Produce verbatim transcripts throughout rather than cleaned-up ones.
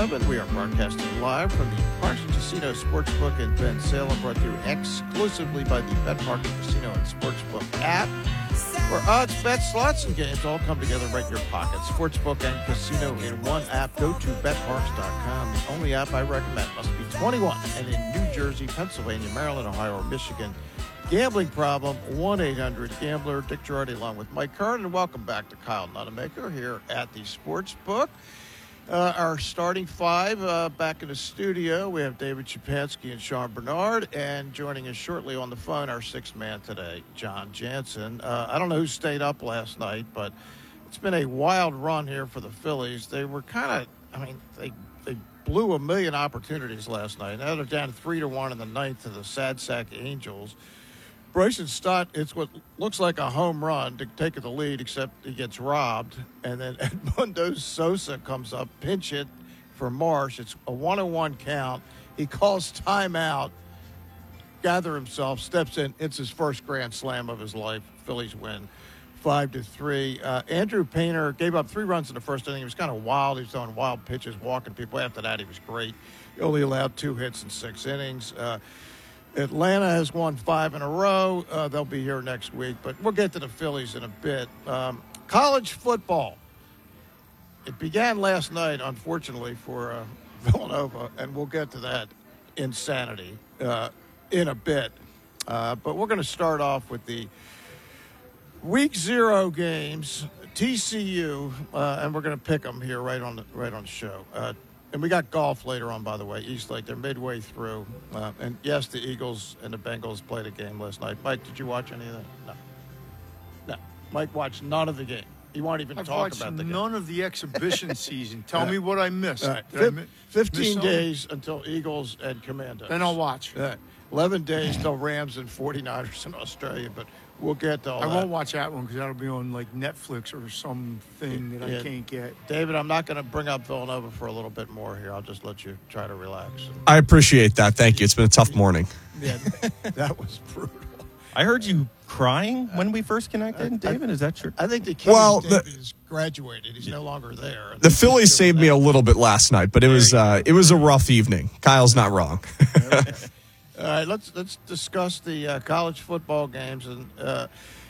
eleven. We are broadcasting live from the Parks and Casino Sportsbook in Ben Salem, brought to you exclusively by the BetParks Casino and Sportsbook app, where odds, bets, slots, and games all come together right in your pocket. Sportsbook and casino in one app. Go to bet parks dot com. The only app I recommend must be twenty-one and in New Jersey, Pennsylvania, Maryland, Ohio, or Michigan. Gambling problem, one eight hundred gambler. Dick Girardi along with Mike Kern, and welcome back to Kyle Nunnemaker here at the Sportsbook. Uh, our starting five uh, back in the studio. We have David Szczepanski and Sean Bernard, and joining us shortly on the phone, our sixth man today, John Jansen. Uh, I don't know who stayed up last night, but it's been a wild run here for the Phillies. They were kind of, I mean, they they blew a million opportunities last night. Now they're down three to one in the ninth to the Sad Sack Angels. Bryson Stott, it's what looks like a home run to take the lead, except he gets robbed. And then Edmundo Sosa comes up, pinch hit for Marsh. It's a one oh one count. He calls timeout, gather himself, steps in. It's his first grand slam of his life. Phillies win five to three. Uh, Andrew Painter gave up three runs in the first inning. He was kind of wild. He was throwing wild pitches, walking people. After that, he was great. He only allowed two hits in six innings. Uh, Atlanta has won five in a row. Uh, they'll be here next week, but we'll get to the Phillies in a bit. Um, college football. It began last night, unfortunately, for uh, Villanova, and we'll get to that insanity uh, in a bit. Uh, but we're going to start off with the week zero games, T C U, uh, and we're going to pick them here right on the right on the show. Uh, And we got golf later on, by the way. East Lake, they're midway through. Uh, and, yes, the Eagles and the Bengals played a game last night. Mike, did you watch any of that? No. No. Mike watched none of the game. He won't even I've talk about the game. I've watched none of the exhibition season. Tell me what I missed. All right. Did I mi- fifteen miss days until Eagles and Commandos. Then I'll watch. All right. eleven days till Rams and forty-niners in Australia, but we'll get to all I that. won't watch that one because that'll be on like Netflix or something that Yeah. I can't get. David, I'm not going to bring up Villanova for a little bit more here. I'll just let you try to relax. I appreciate that. Thank you. It's been a tough morning. Yeah, that was brutal. I heard you crying when we first connected, David. Is that true? I think the kid Well, David the- is graduated. He's no longer there. The Phillies saved me a little bit last night, but it was uh, it was a rough evening. Kyle's not wrong. All right, let's let's discuss the uh, college football games. And uh,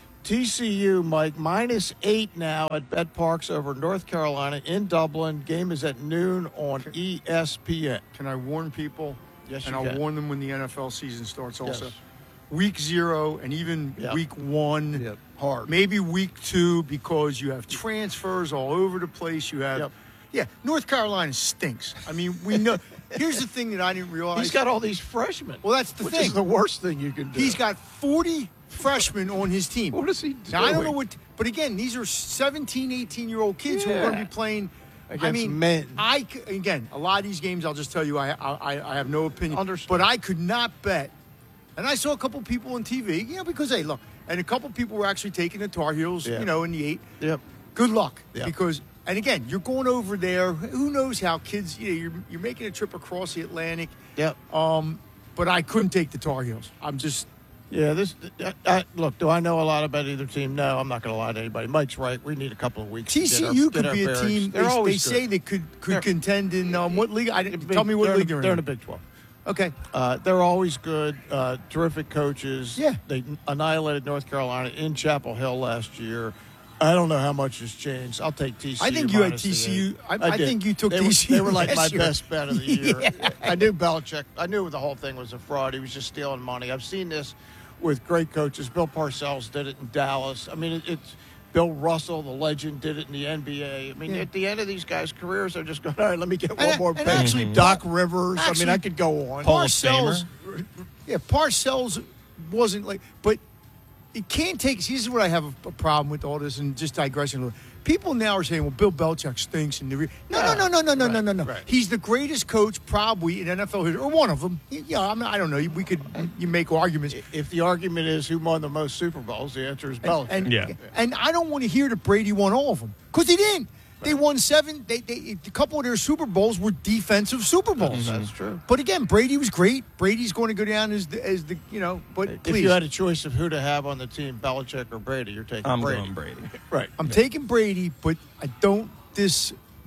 T C U, Mike, minus eight now at BetParks over North Carolina in Dublin. Game is at noon on E S P N. Can I warn people? Yes, and you I'll can. warn them when the N F L season starts also. Yes. Week zero and even Yep. week one, Yep. Hard. maybe week two, because you have transfers all over the place. You have, Yep. yeah, North Carolina stinks. I mean, we know. Here's the thing that I didn't realize. He's got all these freshmen. Well, that's the which thing. is the worst thing you can do. He's got forty freshmen on his team. What is he Now, I don't doing? know what, but again, these are seventeen, eighteen-year-old kids who are going to Yeah. be playing. I Against mean, men. I c- again, a lot of these games, I'll just tell you, I I, I have no opinion. Understood. But I could not bet. And I saw a couple people on T V, you know, because hey, look, and a couple people were actually taking the Tar Heels, Yeah. you know, in the eight. Yep. Good luck, Yeah. because. And again, you're going over there. Who knows how kids? You know, you're you're making a trip across the Atlantic. Yep. Um, but I couldn't take the Tar Heels. I'm just. Yeah, this. I, I, look, do I know a lot about either team? No, I'm not going to lie to anybody. Mike's right. We need a couple of weeks. to T get C our- U get could our be a bearings. team. They're They, they always say good. they could could They're- contend in um, what league? I didn't, Big- tell me what they're league in, they're they're in in. the Big twelve. Okay. Uh, they're always good. Uh, terrific coaches. Yeah. They annihilated North Carolina in Chapel Hill last year. I don't know how much has changed. I'll take T C U. I think you had minus the T C U. eight. I- I did. think you took they T C U Were, they were like my last year. best bet of the year. Yeah. I knew Belichick. I knew the whole thing was a fraud. He was just stealing money. I've seen this with great coaches. Bill Parcells did it in Dallas. I mean, it, it's Bill Russell, the legend, did it in the N B A. I mean, Yeah. at the end of these guys' careers, they're just going, all right, let me get one And- more and pick. actually, Doc Rivers. I actually, mean, I could go on. Hall of Parcells. Yeah, Parcells wasn't like, but it can't take. See, this is what I have a, a problem with all this, and just digressing a little. People now are saying, "Well, Bill Belichick stinks," and the re-. no, Yeah. no, no, no, no, no, Right, no, no, no. right. He's the greatest coach probably in N F L history, or one of them. Yeah, I'm not, I don't know. We could you make arguments. If the argument is who won the most Super Bowls, the answer is Belichick. And, Yeah. and I don't want to hear that Brady won all of them because he didn't. They won seven. They, they a couple of their Super Bowls were defensive Super Bowls. That's true. But again, Brady was great. Brady's going to go down as the, as the you know. But If please, you had a choice of who to have on the team, Belichick or Brady, you're taking I'm Brady. going Brady. Right. I'm taking Brady, but I don't dis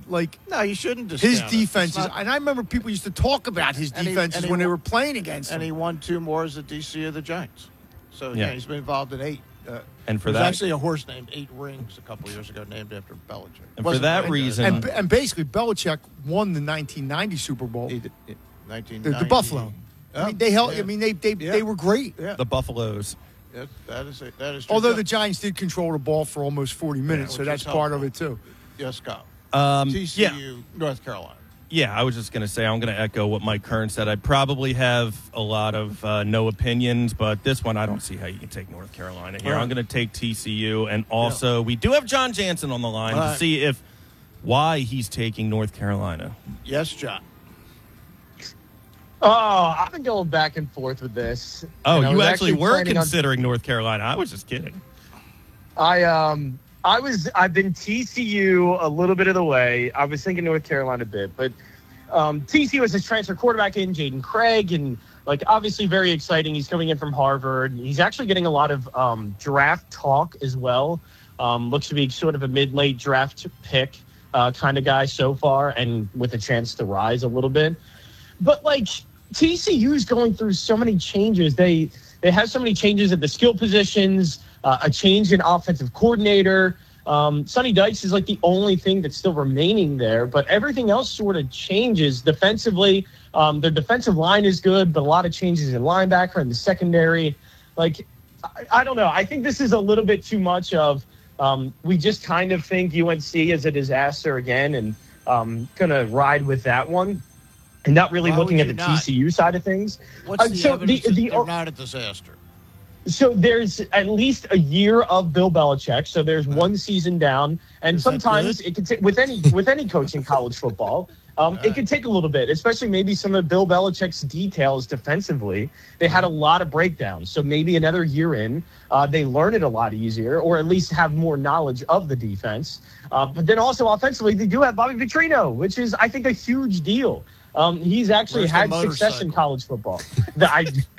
like No, you shouldn't his discount it. defenses. It's not- And I remember people used to talk about his And he- defenses and he when they won- were playing against and him. he won two more as the D C of the Giants. So, yeah, Yeah. he's been involved in eight. Uh, And for there's that- actually a horse named Eight Rings a couple years ago named after Belichick. And for Wasn't that very good. reason- and, and basically, Belichick won the nineteen ninety Super Bowl. He did, yeah, nineteen The, ninety. the Buffalo. I mean, they held. Yeah. I mean, they they, Yeah. they were great. Yeah. The Buffaloes. Yeah, that is a, that is true. Although Yeah. the Giants did control the ball for almost forty minutes, so which that's is part of helpful. it too. Yes, Scott. Um, T C U, yeah. North Carolina. Yeah, I was just going to say, I'm going to echo what Mike Kern said. I probably have a lot of uh, no opinions, but this one, I don't see how you can take North Carolina here. Right. I'm going to take T C U. And also, we do have John Jansen on the line All to right. see if why he's taking North Carolina. Yes, John. Oh, I've been going back and forth with this. Oh, And I you was actually, were planning on- considering North Carolina. I was just kidding. I um I was I've been T C U a little bit of the way. I was thinking North Carolina a bit, but um, T C U has his transfer quarterback in Jaden Craig, and like obviously very exciting. He's coming in from Harvard. He's actually getting a lot of um, draft talk as well. Um, looks to be sort of a mid-late draft pick uh, kind of guy so far, and with a chance to rise a little bit. But like T C U is going through so many changes. They they have so many changes at the skill positions. Uh, a change in offensive coordinator. Um, Sonny Dykes is like the only thing that's still remaining there, but everything else sort of changes defensively. Um, their defensive line is good, but a lot of changes in linebacker and the secondary. Like, I, I don't know. I think this is a little bit too much of um, we just kind of think U N C is a disaster again and um, going to ride with that one and not really Why looking would at the you not? T C U side of things. What's Uh, the so evidence the- that the- they're not a disaster? So there's at least a year of Bill Belichick. So there's one season down, and Is that sometimes good? it can take with any with any coach in college football. Um, it can take a little bit, especially maybe some of Bill Belichick's details defensively. They had a lot of breakdowns. So maybe another year in, uh, they learn it a lot easier, or at least have more knowledge of the defense. Uh, but then also offensively, they do have Bobby Petrino, which is I think a huge deal. Um, he's actually Where's the had success in motorcycle? college football. The-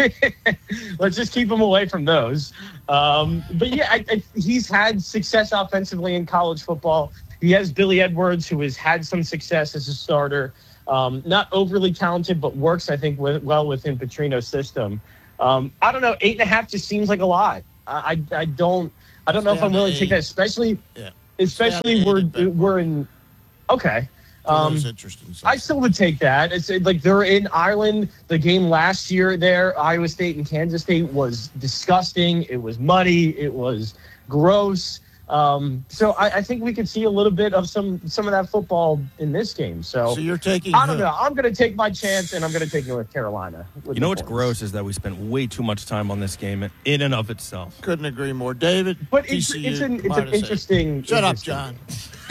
I, let's just keep him away from those. Um, but yeah, I, I, he's had success offensively in college football. He has Billy Edwards, who has had some success as a starter. Um, not overly talented, but works, I think, with, well within Petrino's system. Um, I don't know. Eight and a half just seems like a lot. I, I, I don't. I don't know if Stay I'm on willing the to take eight. that, especially, Yeah. especially Stay on the we're eight at Bet. we're in. Okay. For Um, those interested in I still would take that. It's like they're in Ireland. The game last year there, Iowa State and Kansas State was disgusting. It was muddy. It was gross. Um, so I, I think we could see a little bit of some some of that football in this game. So, So you're taking I don't who? know. I'm going to take my chance, and I'm going to take North Carolina. with You the know what's points. gross is that we spent way too much time on this game in and of itself. Couldn't agree more. David, But it's, T C U it's an it's an minus eight. interesting. Shut up, interesting John.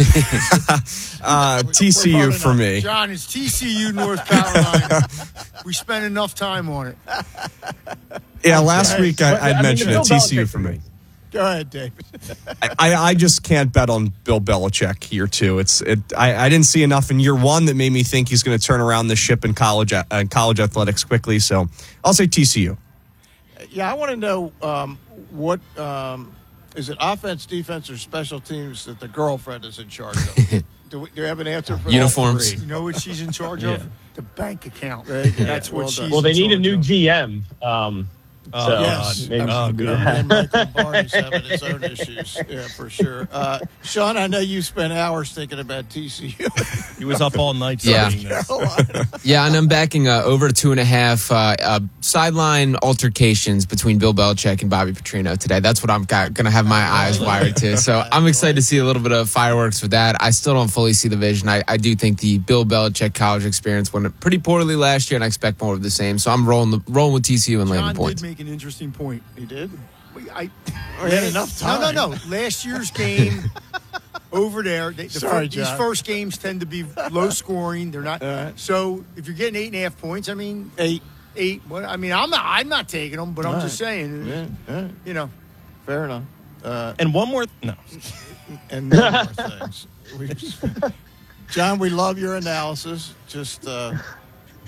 Uh, T C U for me. John, it's T C U, North Carolina. We spent enough time on it. Yeah, last Okay. week I, But, I'd I mean, mentioned the it. Bill T C U Belichick for me. thing. Go ahead, David. I, I just can't bet on Bill Belichick here too. It's it. I, I didn't see enough in year one that made me think he's going to turn around the ship in college uh, college athletics quickly. So I'll say T C U. Yeah, I want to know um, what um, is it offense, defense, or special teams that the girlfriend is in charge of? do, we, do we have an answer for all Uniforms. three? You know what she's in charge Yeah. of? The bank account. Very good. That's what Well she's done. Well, they in need a charge new of. G M. Um, Oh, so Yes. maybe Oh, she can do good. that. And Michael Barney's having his own issues. Yeah, for sure. Uh, Sean, I know you spent hours thinking about T C U. He was up all night Yeah. studying this. Yeah, and I'm backing uh, over two and a half uh, uh, sideline altercations between Bill Belichick and Bobby Petrino today. That's what I'm got, gonna have my eyes wired to. So I'm excited to see a little bit of fireworks with that. I still don't fully see the vision. I, I do think the Bill Belichick college experience went pretty poorly last year, and I expect more of the same. So I'm rolling the, rolling with T C U and laying John the did points. make an interesting point. He did? We- I, We had enough time. No, no, no. Last year's game over there, they, the Sorry, fir- these John. first games tend to be low scoring. They're not. All right. So if you're getting eight and a half points, I mean, Eight. eight. What? I mean, I'm not. I'm not taking them, but I'm All just right. saying. Yeah, yeah, You know, fair enough. Uh, And one more, no, and many more things. We, John, we love your analysis. Just uh,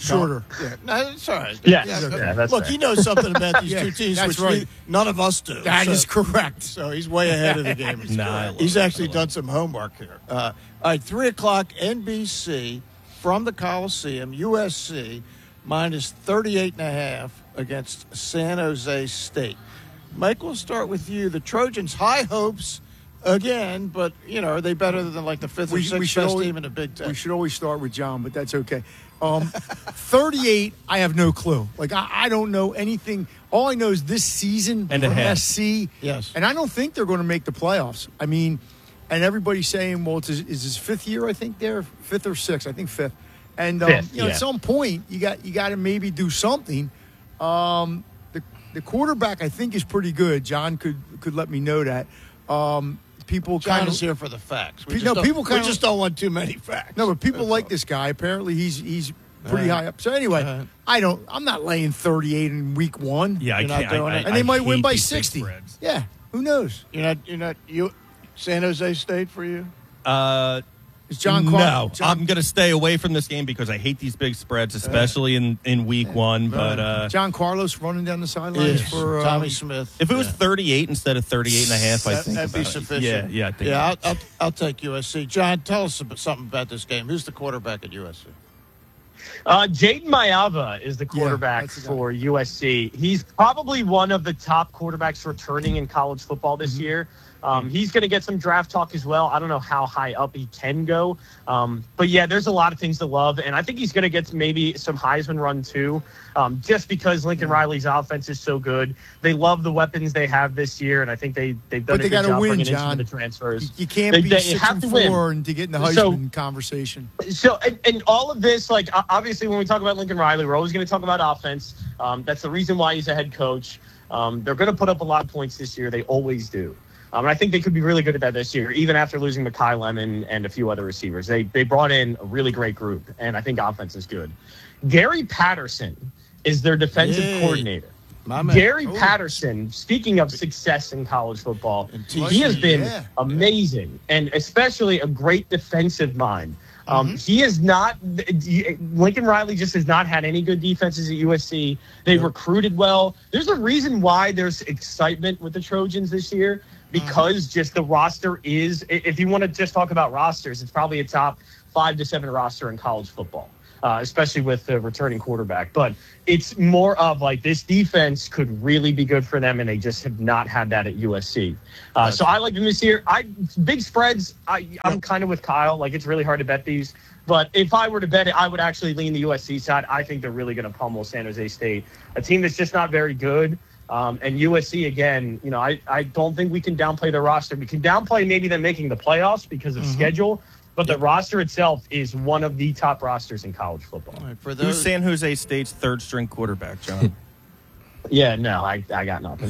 Shorter. Yeah, no, it's all right. Yes. Yeah, Yeah, that's look, fair. he knows something about these Yeah, two teams, that's which right. we, none of us do. That so, is correct. So he's way ahead of the game. Nah, I love he's it. actually I love done it. some homework here. Uh, all right, three o'clock N B C from the Coliseum, U S C minus thirty-eight and a half against San Jose State. Mike, we'll start with you. The Trojans, high hopes again, but, you know, are they better than like the fifth or We, sixth we should best always, team in the Big Ten? we should always start with John, but that's okay. Um, thirty-eight, I have no clue. Like, I, I don't know anything. All I know is this season And a from half. S C. Yes. And I don't think they're going to make the playoffs. I mean, and everybody's saying, well, it's his, is his fifth year, I think, there? Fifth or sixth? I think fifth. And, um, Fifth, you know, yeah. at some point, you got you got to maybe do something. Um, the, the quarterback, I think, is pretty good. John could, could let me know that. Um, people John kind of is here for the facts. We Pe- just no, don't- people we kinda- just don't want too many facts. No, but people That's like all. this guy. Apparently, he's he's pretty All right. high up. So anyway, All right. I don't. I'm not laying thirty-eight in week one. Yeah, I You're not can't. doing I, it. I, and they I might win hate by these big sixty. spreads. Yeah, who knows? You're not. You're not. You. San Jose State for you. Uh, Is John? Quar- no, John, I'm going to stay away from this game because I hate these big spreads, especially in, in week one. But uh, John Carlos running down the sidelines Yes. for uh, Tommy Smith. if it was Yeah. thirty-eight instead of thirty-eight and a half, I That- think that'd be about it. sufficient. Yeah, yeah, I think Yeah, I'll, I'll, I'll take U S C. John, tell us about, something about this game. Who's the quarterback at U S C? Uh, Jaden Mayava is the quarterback that's the guy. for U S C. He's probably one of the top quarterbacks returning in college football this Mm-hmm. year. Um, he's going to get some draft talk as well. I don't know how high up he can go. Um, but, yeah, there's a lot of things to love. And I think he's going to get maybe some Heisman run, too, um, just because Lincoln Riley's offense is so good. They love the weapons they have this year, and I think they, they've done But a they good gotta job win, bringing in some John. of the transfers. You, you can't They- be they six have and to four win. and to get in the Heisman So- conversation. So, and, and all of this, like, o- obviously, when we talk about Lincoln Riley, we're always going to talk about offense. Um, that's the reason why he's a head coach. Um, they're going to put up a lot of points this year. They always do. Um, and I think they could be really good at that this year, even after losing Mekhi Lemon and a few other receivers. They they brought in a really great group, and I think offense is good. Gary Patterson is their defensive Yay. coordinator. My man. Gary Oh. Patterson, speaking of success in college football, And T C, he has been yeah. amazing, and especially a great defensive mind. Um, He is not Lincoln Riley just has not had any good defenses at U S C. They Yep. recruited well. There's a reason why there's excitement with the Trojans this year because just the roster is. i- If you want to just talk about rosters, it's probably a top five to seven roster in college football. Uh, especially with the returning quarterback. But it's more of like this defense could really be good for them, and they just have not had that at U S C. Uh, so I like them this year. I big spreads. I, I'm kind of with Kyle. Like it's really hard to bet these. But if I were to bet it, I would actually lean the U S C side. I think they're really going to pummel San Jose State, a team that's just not very good. Um, and U S C, again, you know, I, I don't think we can downplay their roster. We can downplay maybe them making the playoffs because of schedule. But the roster itself is one of the top rosters in college football. All right, for Who's those, San Jose State's third string quarterback, John? Yeah, no, I, I got nothing.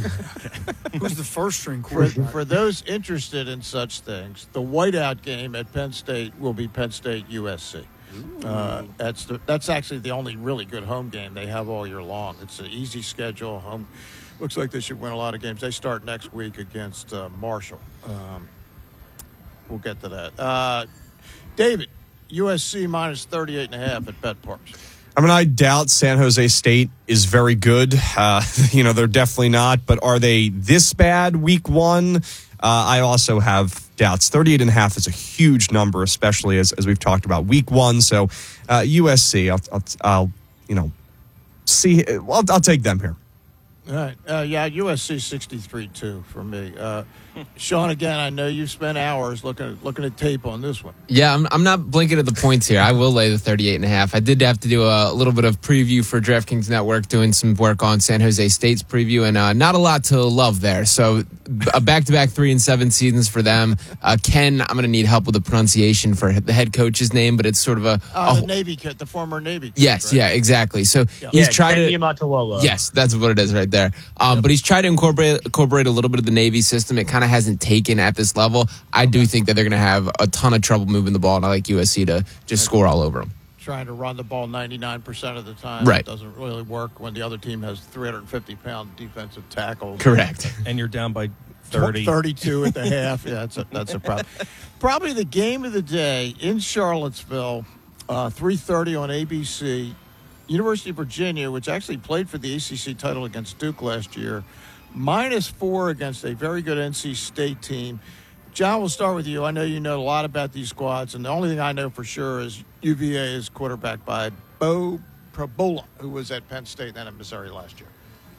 Who's the first string for, quarterback? for those interested in such things, the whiteout game at Penn State will be Penn State U S C. Uh, that's the, that's actually the only really good home game they have all year long. It's an easy schedule. Home looks like they should win a lot of games. They start next week against uh, Marshall. Um, we'll get to that. Uh, David, U S C minus thirty-eight and a half at Bet Parks. I mean, I doubt San Jose State is very good. Uh, you know, they're definitely not. But are they this bad week one? Uh, I also have doubts. thirty-eight and a half is a huge number, especially as, as we've talked about week one. So uh, U S C, I'll, I'll, I'll, you know, see. I'll, I'll take them here. All right. Uh, yeah, U S C sixty-three two for me. Uh, Sean, again, I know you've spent hours looking at, looking at tape on this one. Yeah, I'm, I'm not blinking at the points here. I will lay the thirty-eight and a half. I did have to do a little bit of preview for DraftKings Network, doing some work on San Jose State's preview, and uh, not a lot to love there. So a back-to-back three and seven seasons for them. Uh, Ken, I'm going to need help with the pronunciation for the head coach's name, but it's sort of a, Uh, a the Navy kid, the former Navy kid. yes, right? yeah, exactly. So yeah, he's tried Ken to. Niumatalolo. Yes, that's what it is right there. Um, But he's tried to incorporate incorporate a little bit of the Navy system. It kind of hasn't taken at this level. I do think that they're going to have a ton of trouble moving the ball, and I like U S C to just score all over them. Trying to run the ball ninety-nine percent of the time. Right. It doesn't really work when the other team has three hundred fifty pound defensive tackles. Correct. And you're down by thirty. thirty-two at the half. Yeah, that's a, that's a problem. Probably the game of the day in Charlottesville, uh, three thirty on A B C. University of Virginia, which actually played for the A C C title against Duke last year, minus four against a very good N C State team. John, we'll start with you. I know you know a lot about these squads, and the only thing I know for sure is U V A is quarterbacked by Bo Prabula, who was at Penn State and then at Missouri last year.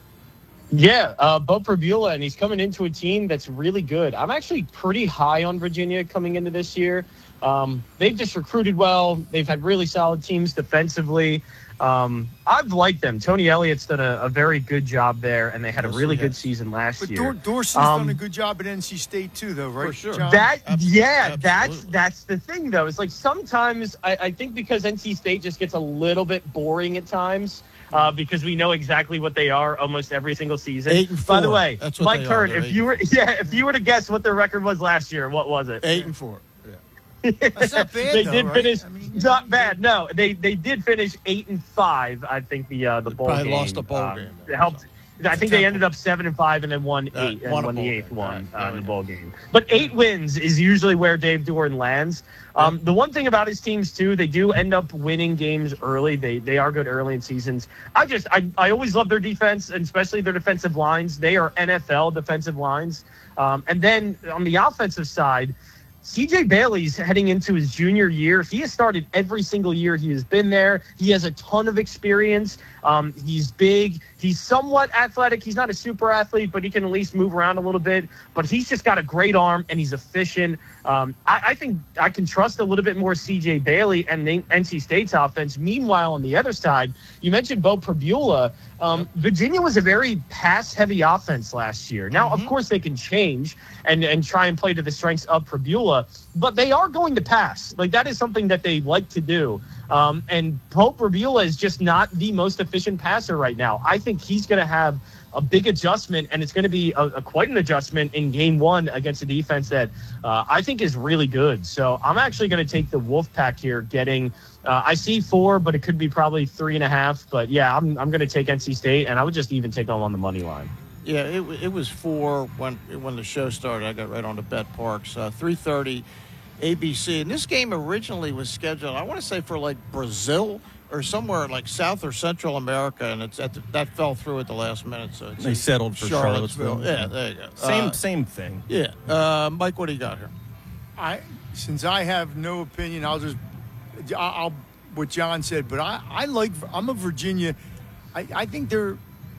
Yeah, uh, Bo Prabula, and he's coming into a team that's really good. I'm actually pretty high on Virginia coming into this year. Um, they've just recruited well. They've had really solid teams defensively. Um, I've liked them. Tony Elliott's done a, a very good job there, and they had Yes, a really he good has. season last But year. Dor- Dorsey's Um, done a good job at N C State too, though, right? For sure. John? That Abs- yeah, that's absolutely. that's the thing though. It's like sometimes I, I think because N C State just gets a little bit boring at times. Uh, because we know exactly what they are almost every single season. Eight and By the four. way, That's what Mike they are. Kern, They're if eight you were yeah, if you were to guess what their record was last year, what was it? Eight and four. That's not bad, they though, did right? finish I mean, not bad. No, they they did finish eight and five. I think the uh, the bowl Probably game lost a bowl um, game. It helped. I think they ended up seven and five and then won Uh, eight and won a won the bowl eighth game. one Right. uh, in the Yeah. bowl game. But eight wins is usually where Dave Doran lands. Um, the one thing about his teams too, they do end up winning games early. They they are good early in seasons. I just I, I always love their defense, and especially their defensive lines. They are N F L defensive lines. Um, and then on the offensive side, C J Bailey's heading into his junior year. He has started every single year he has been there. He has a ton of experience. Um, he's big. He's somewhat athletic. He's not a super athlete, but he can at least move around a little bit. But he's just got a great arm, and he's efficient. Um, I, I think I can trust a little bit more C J Bailey and the N C State's offense. Meanwhile, on the other side, you mentioned Bo Prabula. Um, Virginia was a very pass-heavy offense last year. Now, Mm-hmm. of course, they can change and, and try and play to the strengths of Prabula, but they are going to pass. Like, that is something that they like to do. Um, and Pope Prabula is just not the most efficient passer right now. I think he's going to have a big adjustment, and it's going to be a, a quite an adjustment in game one against a defense that uh, I think is really good. So I'm actually going to take the Wolfpack here, getting uh, I see four, but it could be probably three and a half. But yeah, I'm I'm going to take N C State, and I would just even take them on the money line. Yeah, it, wa- it was four when when the show started. I got right on to Bet Parks. Uh, three thirty, A B C. And this game originally was scheduled, I want to say, for like Brazil or somewhere like South or Central America, and it's at the, that fell through at the last minute. So it's They in settled for Charlottesville. Yeah, there you go. Same Uh, same thing. Yeah, uh, Mike, what do you got here? I since I have no opinion, I'll just I- I'll what John said. But I I like I'm a Virginia. I I think their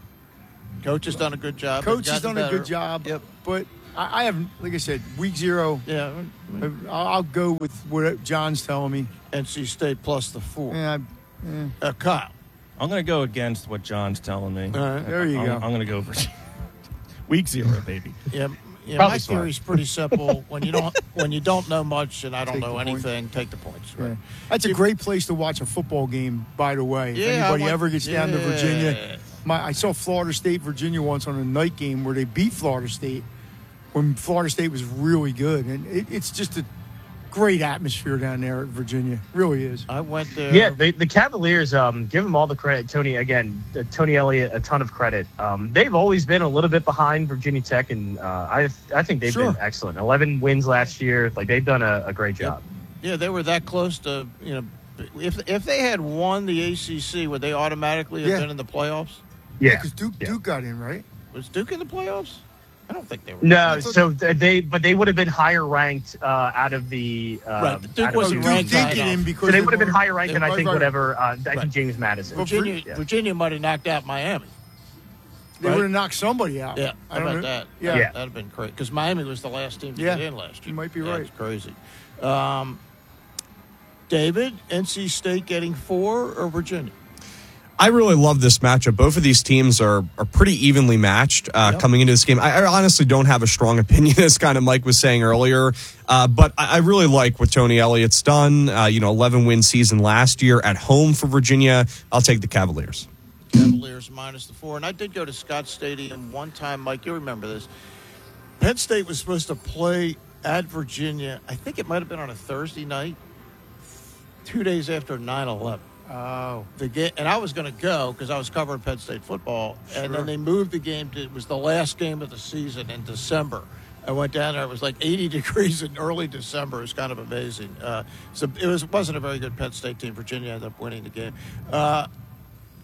Coach has done a good job. coach It's has gotten done a better. good job. Yep. But I, I have, like I said, week zero. Yeah, I'll, I'll go with what John's telling me. N C State plus the four. Yeah, Uh, Kyle. I'm going to go against what John's telling me. All right. there you I'm, go. I'm going to go for week zero, baby. Yeah, yeah. Probably My smart. theory's pretty simple. when you don't when you don't know much and I don't Take know the point. anything, take the points. Yeah. Right. That's a great place to watch a football game, by the way. If Yeah, I anybody went- ever gets down to yeah. Virginia, my, I saw Florida State, Virginia once on a night game where they beat Florida State when Florida State was really good. And it, it's just a great atmosphere down there at Virginia. Really is. I went there. Yeah, the, the Cavaliers, um, give them all the credit. Tony, again, uh, Tony Elliott, a ton of credit. Um, they've always been a little bit behind Virginia Tech, and uh, I I think they've Sure. been excellent. eleven wins last year. Like, they've done a, a great job. Yeah, they were that close to, you know, if if they had won the A C C, would they automatically have Yeah. been in the playoffs? Yeah. Because Duke, Yeah. Duke got in, right? Was Duke in the playoffs? I don't think they were. No, so th- they, but they would have been higher ranked uh, out of the. Uh, Right, but Duke out of wasn't the- Duke ranked did high get in enough. because So they would have been were- higher ranked than I Right, think right. whatever. Uh, I Right. think James Madison. Virginia, Yeah. Virginia might have knocked out Miami. They Right? would have knocked somebody out. Yeah, I how don't about know. that? Yeah. That- Yeah. that'd have been great because Miami was the last team to Yeah, get in last year. you might be Yeah, right. It's crazy. Um, David, N C State getting four or Virginia? I really love this matchup. Both of these teams are are pretty evenly matched uh, Yep. coming into this game. I, I honestly don't have a strong opinion, as kind of Mike was saying earlier, uh, but I, I really like what Tony Elliott's done. Uh, you know, eleven win season last year at home for Virginia. I'll take the Cavaliers. Cavaliers minus the four. And I did go to Scott Stadium one time, Mike. You remember this. Penn State was supposed to play at Virginia. I think it might have been on a Thursday night, two days after nine eleven. Oh. The game, and I was going to go because I was covering Penn State football, and Sure. then they moved the game to, it was the last game of the season in December. I went down there; it was like eighty degrees in early December. It was kind of amazing. Uh, so it was wasn't a very good Penn State team. Virginia ended up winning the game. Uh,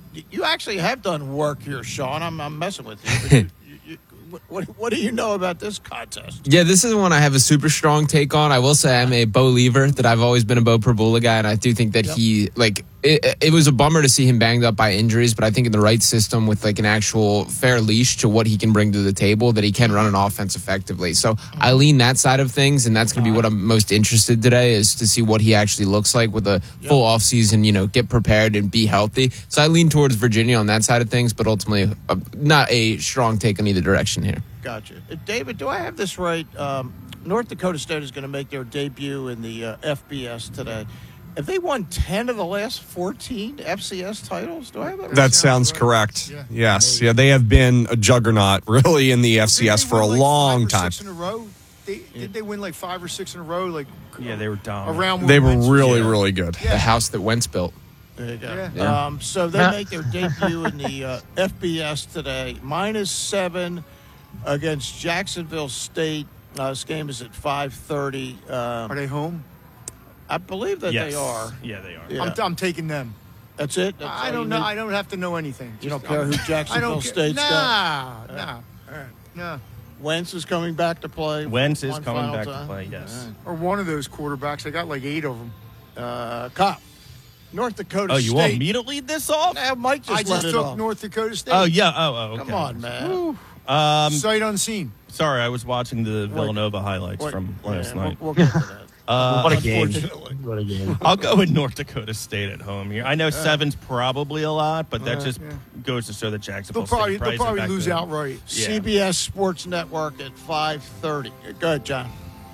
you actually have done work here, Sean. I'm, I'm messing with you. But you, you, you what, what do you know about this contest? Yeah, this is one I have a super strong take on. I will say I'm a Bo Lever, that I've always been a Bo Perbula guy, and I do think that Yep. he, like, it, it was a bummer to see him banged up by injuries, but I think in the right system with, like, an actual fair leash to what he can bring to the table, that he can run an offense effectively. So I lean that side of things, and that's going to be what I'm most interested today, is to see what he actually looks like with a full offseason, you know, get prepared and be healthy. So I lean towards Virginia on that side of things, but ultimately uh, not a strong take in either direction here. Gotcha. Uh, David, do I have this right? Um, North Dakota State is going to make their debut in the uh, F B S today. Have they won ten of the last fourteen F C S titles? Do I have that right? That sounds sounds right. correct. Yeah. Yes. Yeah, they have been a juggernaut, really, in the F C S Didn't they for a win, like, long five or time. Six in a row. They, Did they win like five or six in a row? Like Yeah, they were dominant. around. when They were Wentz was- really, yeah. really good. The house that Wentz built. There you go. Yeah. Yeah. Um, so they make their debut in the uh, F B S today. Minus seven against Jacksonville State. Uh, this game is at five thirty. Um, Are they home? I believe that Yes. they are. Yeah, they are. Yeah. I'm, I'm taking them. That's it? That's I all don't you know. need? I don't have to know anything. You don't Just- care who I'm- Jacksonville I don't ca- State's got? Nah, nah, nah. Wentz is coming back to play. Wentz is one coming final back to time. play, yes. Or one of those quarterbacks. I got like eight of them. Uh, Cop. North Dakota Oh, State. you want me to lead this off? Nah, Mike just I let just it took off. North Dakota State. Oh, yeah. Oh, oh, okay. Come on, man. Um, Sight unseen. sorry, I was watching the Villanova highlights Wait, from yeah, last we'll- night. We'll, get to that. Uh, What a game. Unfortunately. What a game. I'll go with North Dakota State at home here. I know seven's probably a lot, but that just yeah. goes to show that Jacksonville They'll probably State they'll probably probably lose outright. Yeah. C B S Sports Network at five thirty. Go ahead, John.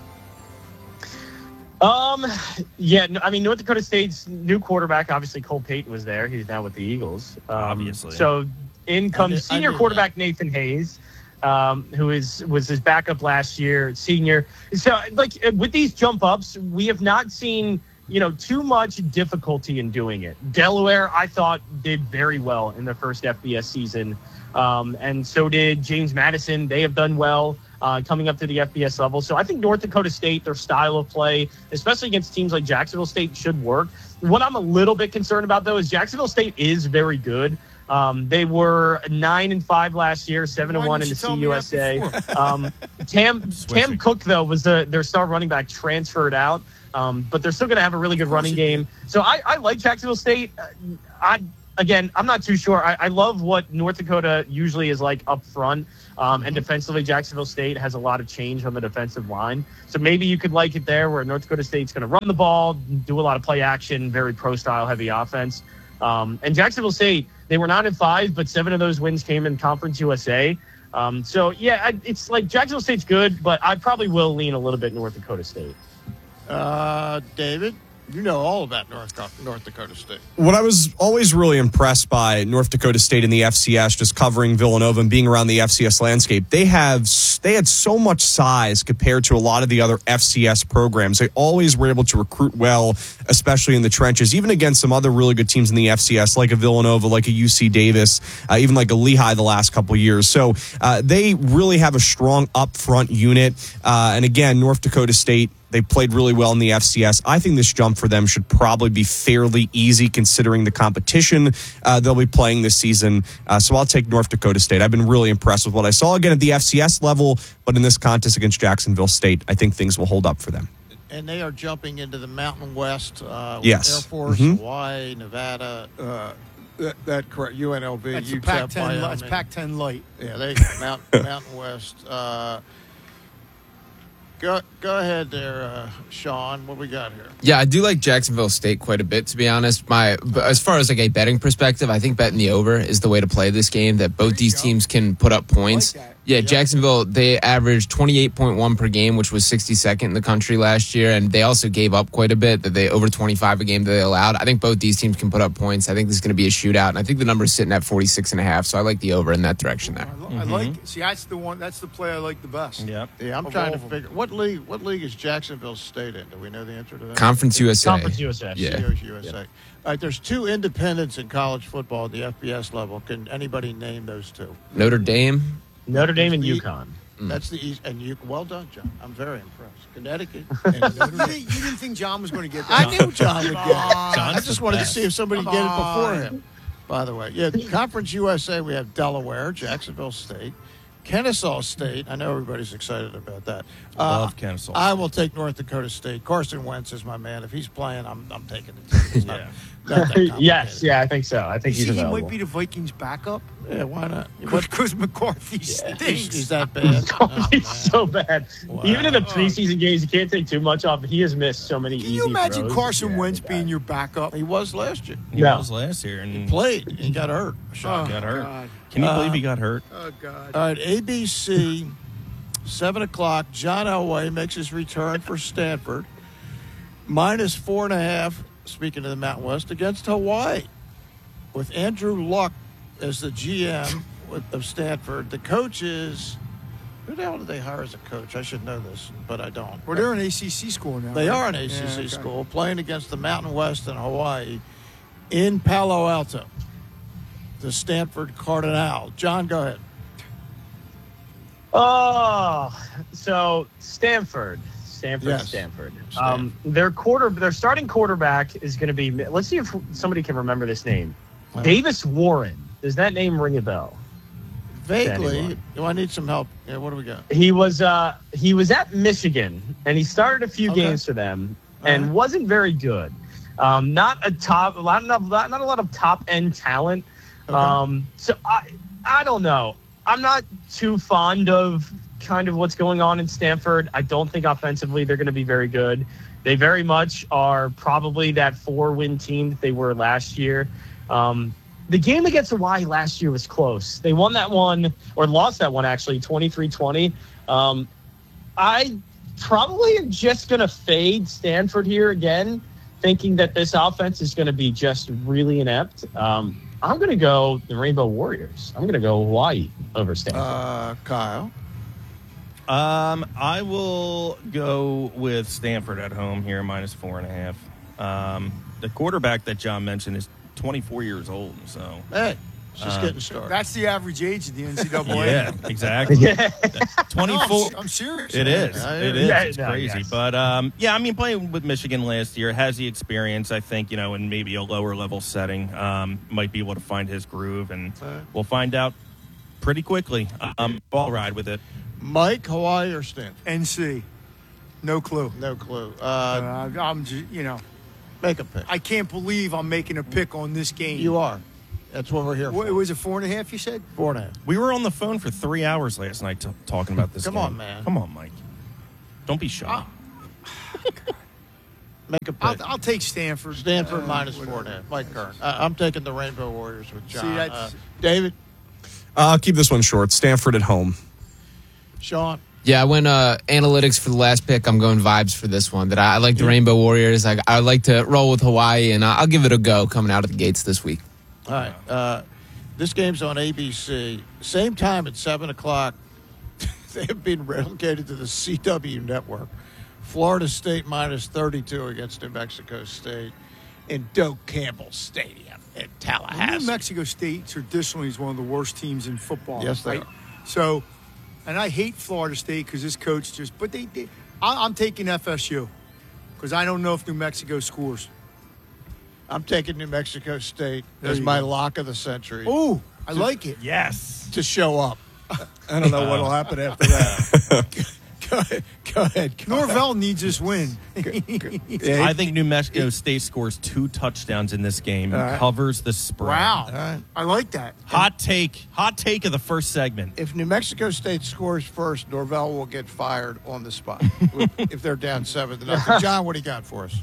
Um, yeah, no, I mean, North Dakota State's new quarterback, obviously Cole Payton was there. He's now with the Eagles. Um, Obviously. So in I comes knew- I senior knew quarterback Nathan Hayes, um, who is was his backup last year, senior. So, like, with these jump ups, we have not seen, you know, too much difficulty in doing it. Delaware, I thought, did very well in their first F B S season. Um, and so did James Madison. They have done well uh, coming up to the F B S level. So I think North Dakota State, their style of play, especially against teams like Jacksonville State, should work. What I'm a little bit concerned about, though, is Jacksonville State is very good. Um, they were nine and five last year, seven and Why one in didn't the you tell me C U S that A. before? Um, Tam Switching. Tam Cook, though, was the, their star running back, transferred out. Um, but they're still going to have a really good running he game. So I, I like Jacksonville State. Uh, I again, I'm not too sure. I, I love what North Dakota usually is like up front. Um, and defensively, Jacksonville State has a lot of change on the defensive line. So maybe you could like it there, where North Dakota State's going to run the ball, do a lot of play action, very pro-style heavy offense. Um, and Jacksonville State, they were nine and five, but seven of those wins came in Conference U S A. Um, so yeah, I- it's like Jacksonville State's good, but I probably will lean a little bit North Dakota State. Uh, David, you know all about North, North Dakota State. What I was always really impressed by North Dakota State in the F C S, just covering Villanova and being around the F C S landscape, they have they had so much size compared to a lot of the other F C S programs. They always were able to recruit well, especially in the trenches, even against some other really good teams in the F C S, like a Villanova, like a U C Davis, uh, even like a Lehigh the last couple of years. So uh, they really have a strong up front unit. Uh, and again, North Dakota State, they played really well in the F C S. I think this jump for them should probably be fairly easy considering the competition uh, they'll be playing this season. Uh, so I'll take North Dakota State. I've been really impressed with what I saw again at the F C S level, but in this contest against Jacksonville State, I think things will hold up for them. And they are jumping into the Mountain West. Uh, with Yes. Air Force, Mhm. Hawaii, Nevada. Uh, that, that correct. U N L V, That's the U T E P, Pac ten. That's Wyoming. Pac ten light. Yeah, they Mount, Mountain West. Uh, go go ahead there, uh, Sean. What we got here? Yeah, I do like Jacksonville State quite a bit, to be honest. My, but as far as like a betting perspective, I think betting the over is the way to play this game. That both these go. teams can put up points. I like that. Yeah, Jacksonville, they averaged twenty-eight point one per game, which was sixty-second in the country last year, and they also gave up quite a bit. That they over twenty-five a game that they allowed. I think both these teams can put up points. I think this is going to be a shootout, and I think the number is sitting at forty-six and a half. So I like the over in that direction there. I, li- I like. See, that's the one. That's the play I like the best. Yep. Yeah, I'm Of trying all to of them. figure what league. What league is Jacksonville State in? Do we know the answer to that? Conference U S A. Conference U S A. Yeah. C O U S A. All right, there's two independents in college football at the F B S level. Can anybody name those two? Notre Dame. Notre Dame and The- UConn. That's the East. And you, well done, John. I'm very impressed. Connecticut. you, And Notre didn't, Dame. you didn't think John was going to get that? I knew John would get it. I John's just the wanted best. to see if somebody Come get it before on. him. by the way. Yeah, Conference U S A, we have Delaware, Jacksonville State, Kennesaw State. I know everybody's excited about that. Love Uh, Kennesaw I State. will take North Dakota State. Carson Wentz is my man. If he's playing, I'm I'm taking it. It's not, Yeah. not that complicated. Yes, yeah, I think so. I think You he's see, he available. might be the Vikings' backup Yeah, why not? because McCarthy He's, stinks. he's that bad. Oh, He's man. so bad. Wow. Even in the preseason games, you can't take too much off. He has missed so many Can easy you imagine throws. Carson Yeah, Wentz the being guy. your backup? He was last year. He Yeah. was last year and He played. He got hurt. Oh, got hurt. God. Can you Uh, believe he got hurt? Oh, God. All right, A B C, seven o'clock. John Elway makes his return for Stanford. Minus four and a half, speaking of the Mountain West, against Hawaii. With Andrew Luck as the G M with, of Stanford. The coach is, who the hell did they hire as a coach? I should know this, but I don't. Well, they're an A C C school now. They right? are an A C C Yeah, okay. school playing against the Mountain West in Hawaii in Palo Alto. The Stanford Cardinal. John, go ahead. Oh, so Stanford, Stanford, Yes. Stanford. Stanford. Um, their quarter, their starting quarterback is going to be. Let's see if somebody can remember this name. Wow. Davis Warren. Does that name ring a bell? Vaguely. Anyone. Do I need some help? Yeah, what do we got? He was uh, he was at Michigan, and he started a few Okay. games for them, All and right. wasn't very good. Um, not a top, a lot, not, not not a lot of top end talent. Okay. Um, so I I don't know. I'm not too fond of kind of what's going on in Stanford. I don't think offensively they're going to be very good. They very much are probably that four-win team that they were last year. Um, the game against Hawaii last year was close. They won that one, or lost that one actually, twenty-three twenty. Um, I probably am just going to fade Stanford here again, thinking that this offense is going to be just really inept. Um, I'm going to go the Rainbow Warriors. I'm going to go Hawaii over Stanford. Uh, Kyle. Um, I will go with Stanford at home here, minus four and a half. Um, the quarterback that John mentioned is twenty-four years old, so Hey, it's just Uh, getting started. That's the average age of the N C double A. yeah, exactly. yeah. twenty-four. No, I'm, I'm serious. It is. Yeah, It yeah. is. Yeah, It's no, crazy. yes. But, um, yeah, I mean, playing with Michigan last year, has the experience, I think, you know, in maybe a lower level setting, um, might be able to find his groove, and Right. we'll find out pretty quickly. Um, ball ride with it. Mike, Hawaii, or Stanford? N C. No clue. No clue. Uh, Uh, I'm just, you know, make a pick. I can't believe I'm making a pick on this game. You are. That's what we're here What, for. was it four and a half? You said. Four and a half. We were on the phone for three hours last night t- talking about this Come game. on, man. Come on, Mike. Don't be shy. Make a pick. I'll, I'll take Stanford. Stanford Uh, minus whatever. four and a half. Mike Kern. Uh, I'm taking the Rainbow Warriors with John. See, that's- uh, David, Uh, I'll keep this one short. Stanford at home. Sean. Yeah, I went uh, analytics for the last pick. I'm going vibes for this one. That I, I like the Rainbow Warriors. I, I like to roll with Hawaii, and I'll give it a go coming out of the gates this week. All right. Uh, this game's on A B C. Same time at seven o'clock. They have been relegated to the C W network. Florida State minus thirty-two against New Mexico State in Doak Campbell Stadium in Well, Tallahassee. New Mexico State traditionally is one of the worst teams in football. Yes, they right? are. So, and I hate Florida State because this coach just. But they, they I, I'm taking F S U because I don't know if New Mexico scores. I'm taking New Mexico State There as you my go. lock of the century Ooh, I like it. Yes. to show up. I don't know what'll happen after that. go ahead. Go ahead. Kyle. Norvell needs this win. Yeah, I think New Mexico State scores two touchdowns in this game and All right. covers the spread. Wow, All right. I like that. Hot take. Hot take of the first segment. If New Mexico State scores first, Norvell will get fired on the spot if they're down seven to nothing. John, what do you got for us?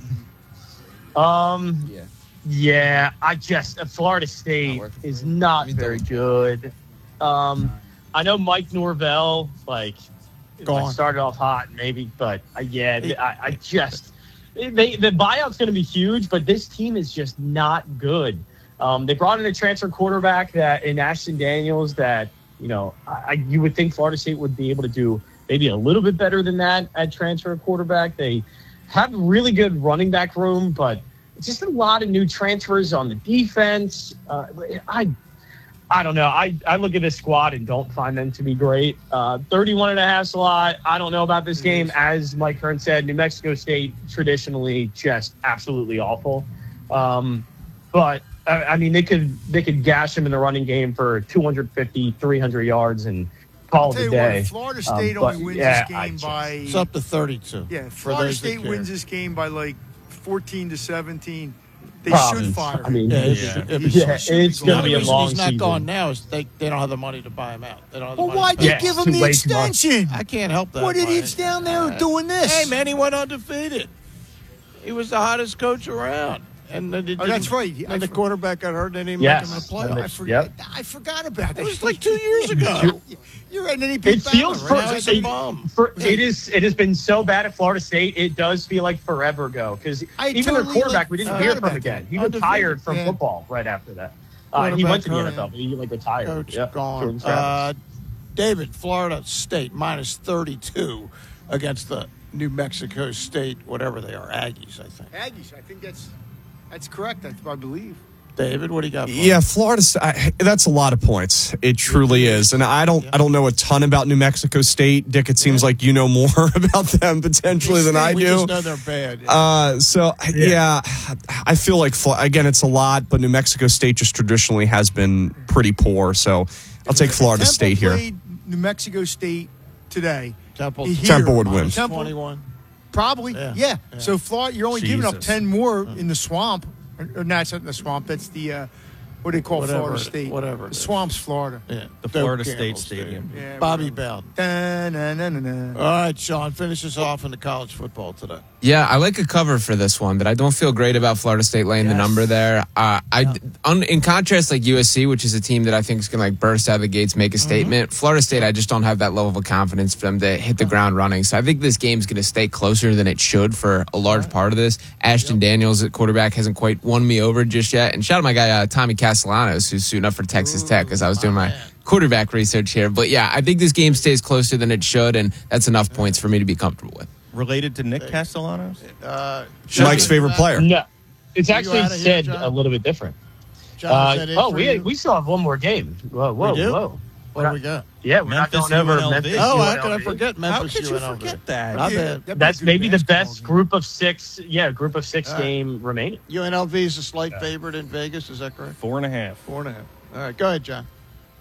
Um, Yeah. yeah, I just uh, Florida State working for is you. not Me very too. good. Um, I know Mike Norvell like, Gone. like started off hot, maybe, but uh, yeah, I, I just they, the buyout's going to be huge, but this team is just not good. Um, they brought in a transfer quarterback that in Ashton Daniels that you know I, you would think Florida State would be able to do maybe a little bit better than that at transfer quarterback. They have really good running back room, but it's just a lot of new transfers on the defense. Uh, I I don't know. I, I look at this squad and don't find them to be great. Uh, thirty-one and a half is a lot. I don't know about this game. As Mike Kern said, New Mexico State traditionally just absolutely awful. Um, but I, I mean, they could they could gash him in the running game for two fifty, three hundred yards and call I'll it tell a you day. what, Florida State Um, only but, wins yeah, this I game just- by It's up to thirty-two. yeah. for Florida those that State care. wins this game by like fourteen to seventeen. They Providence. should fire. I mean, Yeah, him. it's, Yeah. it'd be Yeah, so- it's the gonna only be a reason long he's not season. gone now is they, they don't have the money to buy him out. They don't have the Well, money why'd to you pay Yeah, give it's him too the way too much. extension? I can't help that. What Mike. idiots down there Uh, doing this? Hey, man, he went undefeated. He was the hottest coach around. And then they Oh, that's didn't- right. I And the for- quarterback got hurt. They didn't Yes. make him in the And playoffs. I forgot. Yep. I forgot about that. It was like two years ago. You're at an N A P It feels battle, for, right? Now he's it, a bum. for it is it has been so bad at Florida State. It does feel like forever ago because I even totally, their quarterback like, we didn't forgot hear from about again. that. He Undefeated, retired from yeah. football right after that. Uh, he Quarterback went to the hurt, N F L, but he like retired. Coach Yep. gone. Jordan Travis. Uh, David, Florida State minus thirty-two against the New Mexico State, whatever they are, Aggies, I think. Aggies. I think that's that's correct. I, I believe. David, what do you got? For Yeah, us? Florida. I, that's a lot of points. It truly is, and I don't. I don't know a ton about New Mexico State, Dick. It seems like you know more about them potentially than I we do. just know they're bad. Uh, so yeah. I feel like Fl- again, it's a lot, but New Mexico State just traditionally has been pretty poor. So I'll take Florida Temple State here. played New Mexico State today. Temple, Here. Temple would win. minus Temple, twenty-one. probably. Yeah. Yeah. Yeah. So Florida, you're only giving up Jesus. ten more in the swamp. Or, or not in the swamp. That's the uh, what do they call Whatever Florida it- State? whatever it The is. swamp's Florida. Yeah, The Dope Florida Gamble State Stadium. Yeah, Bobby whatever. Bowden. Da-na-na-na-na. All right, Sean, finish us off in the college football today. Yeah, I like a cover for this one, but I don't feel great about Florida State laying the Yes. number there. Uh, I, on, in contrast, like U S C, which is a team that I think is going to like burst out of the gates, make a statement. Florida State, I just don't have that level of confidence for them to hit the ground running. So I think this game's going to stay closer than it should for a large part of this. Ashton Daniels at quarterback hasn't quite won me over just yet. And shout out my guy uh, Tommy Castellanos, who's suiting up for Texas Tech, as I was doing my man. quarterback research here. But yeah, I think this game stays closer than it should, and that's enough points for me to be comfortable with. Related to Nick Castellanos? Uh, Mike's favorite player. No, it's you actually out of here, said John? a little bit different. John, Uh, is that it oh, for we you? we still have one more game. Whoa, whoa, We do? whoa! What do we got? Yeah, we're Memphis not going over U N L V. Memphis. Oh, how U N L V. could I forget Memphis How could you U N L V? forget that? Not Yeah, bad. that'd be a That's good maybe the basketball best game. group of six. Yeah, group of six All right. game remaining. U N L V is a slight favorite in Vegas. Is that correct? Four and a half. Four and a half. All right, go ahead, John.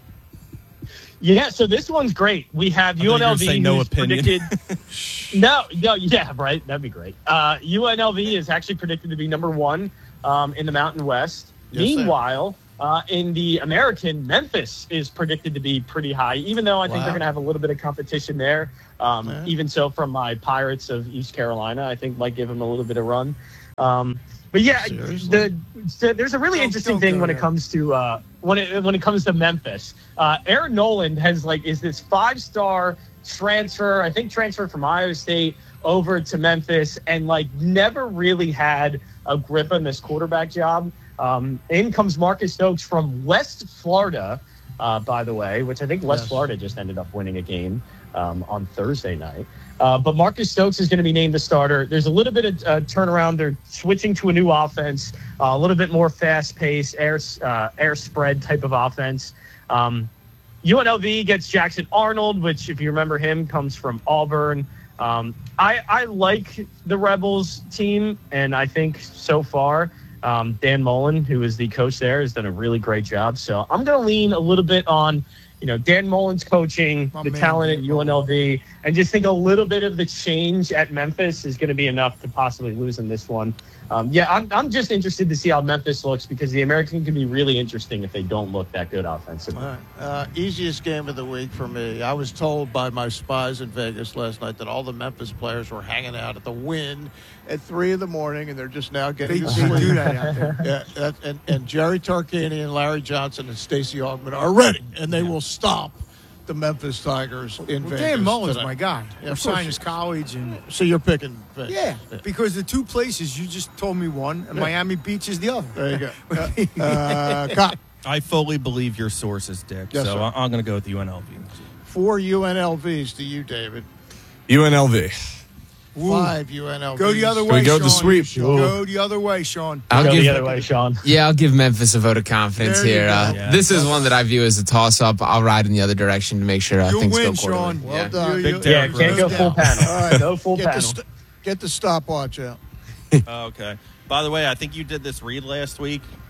Yeah, so this one's great. We have I thought you were gonna U N L V say no who's opinion. predicted. no, no, yeah, right. That'd be great. Uh, U N L V is actually predicted to be number one um, in the Mountain West. Yes, sir. Meanwhile, uh, in the American, Memphis is predicted to be pretty high, even though I think Wow. they're going to have a little bit of competition there. Um, Yeah. Even so, from my Pirates of East Carolina, I think might give them a little bit of run. Um, but yeah, Seriously? the, so there's a really Don't- interesting don't thing go when it there. comes to uh, when it when it comes to Memphis. Uh, Aaron Noland has like is this five star transfer, I think transfer from Iowa State over to Memphis, and like never really had a grip on this quarterback job. Um, in comes Marcus Stokes from West Florida, uh, by the way, which I think West Yes. Florida just ended up winning a game um, on Thursday night. Uh, but Marcus Stokes is going to be named the starter. There's a little bit of uh, turnaround. They're switching to a new offense, uh, a little bit more fast-paced, air uh, air spread type of offense. Um, U N L V gets Jackson Arnold, which, if you remember him, comes from Auburn. Um, I, I like the Rebels team, and I think so far um, Dan Mullen, who is the coach there, has done a really great job. So I'm going to lean a little bit on, you know, Dan Mullen's coaching, My the man, talent Dan at U N L V, and just think a little bit of the change at Memphis is going to be enough to possibly lose in this one. Um, yeah, I'm, I'm just interested to see how Memphis looks because the American can be really interesting if they don't look that good offensively. All right. Uh, easiest game of the week for me. I was told by my spies in Vegas last night that all the Memphis players were hanging out at the Wynn at three in the morning, and they're just now They, getting they to sleep. do that out there. Yeah, that, and, and Jerry Tarkanian and Larry Johnson and Stacey Augman are ready, and they will stop the Memphis Tigers in Well, Vegas. Dan Mullen's today. my guy. Yeah, Yeah, of signed course. his college and So you're picking Vegas. yeah, because the two places you just told me one, and Yeah. Miami Beach is the other. There you go. Uh, uh, Cop, I fully believe your sources, Dick. Yes, so sir. I- I'm going to go with U N L V. four U N L Vs to you, David. U N L V. Five U N L Vs. Go the other we way, go Sean. with the sweep? Go the other way, Sean. I'll Go give the other way, Sean. Yeah, I'll give Memphis a vote of confidence There you here. go. Uh, Yeah. This is one that I view as a toss-up. I'll ride in the other direction to make sure uh, You'll things win, go quarterly. Sean. Well Yeah. done. You- Big you- Yeah, Derek can't go Rose full down. panel. All right. No full Get the, panel. st- get the stopwatch out. Okay. By the way, I think you did this read last week.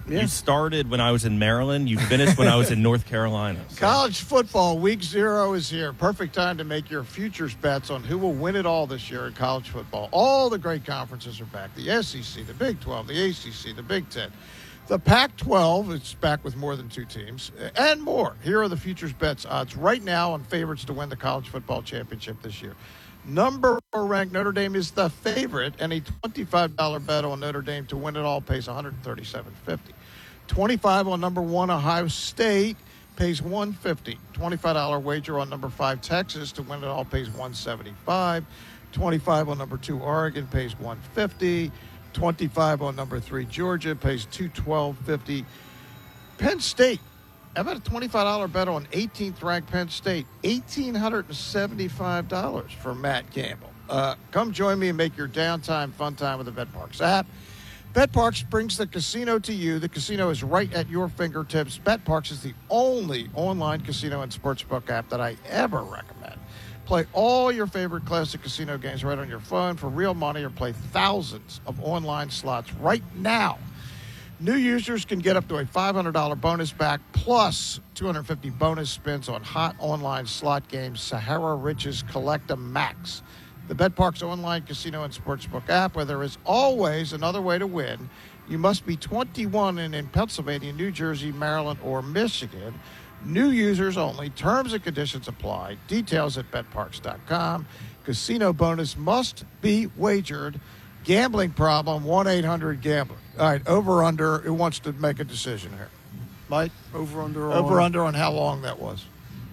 Yeah. You started when I was in Maryland. You finished when I was in North Carolina. So. College football week zero is here. Perfect time to make your futures bets on who will win it all this year in college football. All the great conferences are back. The S E C, the Big twelve, the A C C, the Big ten. The Pac twelve is back with more than two teams and more. Here are the futures bets odds right now on favorites to win the college football championship this year. Number four ranked Notre Dame is the favorite, and a twenty-five dollars bet on Notre Dame to win it all pays one hundred thirty-seven fifty. twenty-five on number one Ohio State pays one hundred fifty. twenty-five dollars wager on number five Texas to win it all pays one hundred seventy-five. twenty-five on number two Oregon pays one hundred fifty. twenty-five on number three Georgia pays two hundred twelve fifty. Penn State, how about a twenty-five dollars bet on eighteenth ranked Penn State? one thousand eight hundred seventy-five dollars for Matt Campbell. Uh, come join me and make your downtime fun time with the BetParx app. BetParx brings the casino to you. The casino is right at your fingertips. BetParx is the only online casino and sportsbook app that I ever recommend. Play all your favorite classic casino games right on your phone for real money, or play thousands of online slots right now. New users can get up to a five hundred dollars bonus back plus two hundred fifty bonus spins on hot online slot games Sahara Riches Collecta Max. The BetParx online casino and sportsbook app, where there is always another way to win. You must be twenty-one and in Pennsylvania, New Jersey, Maryland, or Michigan. New users only. Terms and conditions apply. Details at bet parx dot com. Casino bonus must be wagered. Gambling problem, one eight hundred gambler. All right, over, under. Who wants to make a decision here? Mike? Over, under, Over, on. under on how long that was.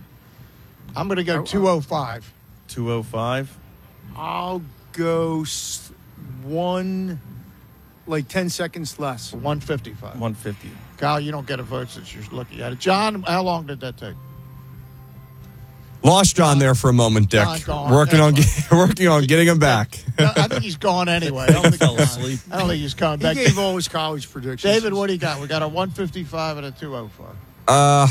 I'm going to go two oh five. two oh five. I'll go s- one, like ten seconds less. one fifty-five. one fifty. Kyle, you don't get a vote since you're looking at it. John, how long did that take? Lost John there for a moment, Dick. John's gone. Working on That's working on getting him back. No, I think he's gone anyway. I don't think, Fell he's, asleep. I don't think he's coming He back. gave all his college predictions. David, what do you got? We got a one fifty-five and a two oh five. Uh,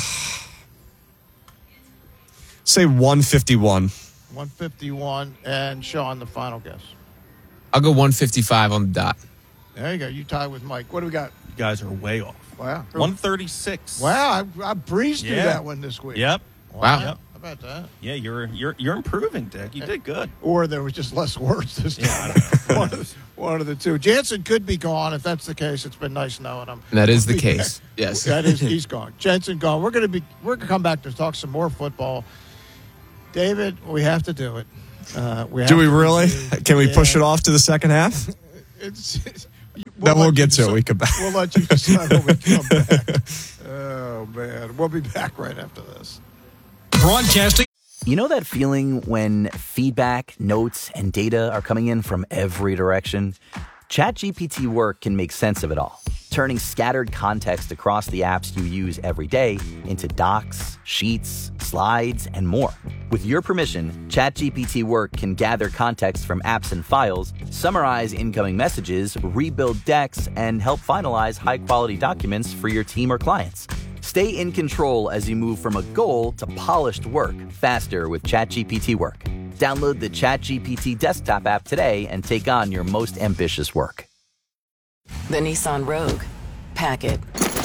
say one fifty-one. one fifty-one, and Sean, the final guess. I'll go one fifty-five on the dot. There you go. You tie with Mike. What do we got? You guys are way off. Wow. one thirty-six. Wow, I, I breezed through Yeah. that one this week. Yep. Wow. How about that? Yeah, you're you're you're improving, Dick. You did good. Or there was just less words this time. Yeah, I don't know. one, of the, one of the two. Jansen could be gone. If that's the case, it's been nice knowing him. That is the We'll be case. back. Yes. That is, he's gone. Jansen gone. We're gonna be we're gonna come back to talk some more football. David, we have to do it. Uh, we have Do we to really? do- Can we yeah. push it off to the second half? It's, it's, Then we'll let get you to it. We decide- come back. We'll let you decide when we come back. Oh man, we'll be back right after this. Broadcasting. You know that feeling when feedback, notes, and data are coming in from every direction? ChatGPT Work can make sense of it all, turning scattered context across the apps you use every day into docs, sheets, slides, and more. With your permission, ChatGPT Work can gather context from apps and files, summarize incoming messages, rebuild decks, and help finalize high-quality documents for your team or clients. Stay in control as you move from a goal to polished work faster with ChatGPT Work. Download the ChatGPT desktop app today and take on your most ambitious work. The Nissan Rogue. Pack it.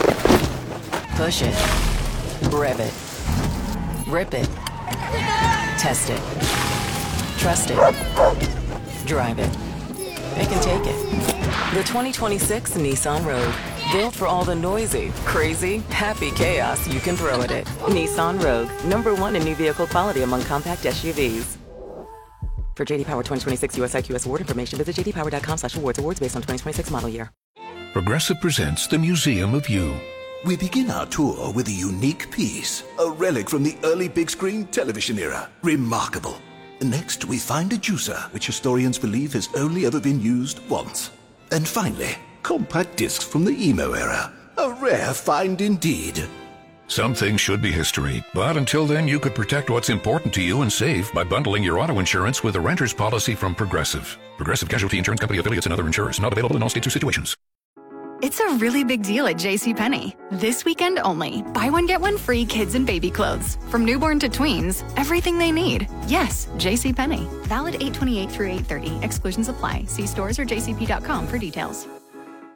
Push it. Rev it. Rip it. Test it. Trust it. Drive it. It can take it. The twenty twenty-six Nissan Rogue. Built for all the noisy, crazy, happy chaos you can throw at it. Nissan Rogue. Number one in new vehicle quality among compact S U Vs. For J D Power twenty twenty-six U S I Q S award information, visit j d power dot com slash awards. Awards based on twenty twenty-six model year. Progressive presents the Museum of You. We begin our tour with a unique piece, a relic from the early big screen television era. Remarkable. Next, we find a juicer, which historians believe has only ever been used once. And finally, compact discs from the emo era. A rare find indeed. Some things should be history, but until then, you could protect what's important to you and save by bundling your auto insurance with a renter's policy from Progressive. Progressive Casualty Insurance Company affiliates and other insurers. Not available in all states or situations. It's a really big deal at JCPenney. This weekend only. Buy one, get one free kids and baby clothes. From newborn to tweens, everything they need. Yes, JCPenney. Valid eight twenty-eight through eight thirty. Exclusions apply. See stores or j c p dot com for details.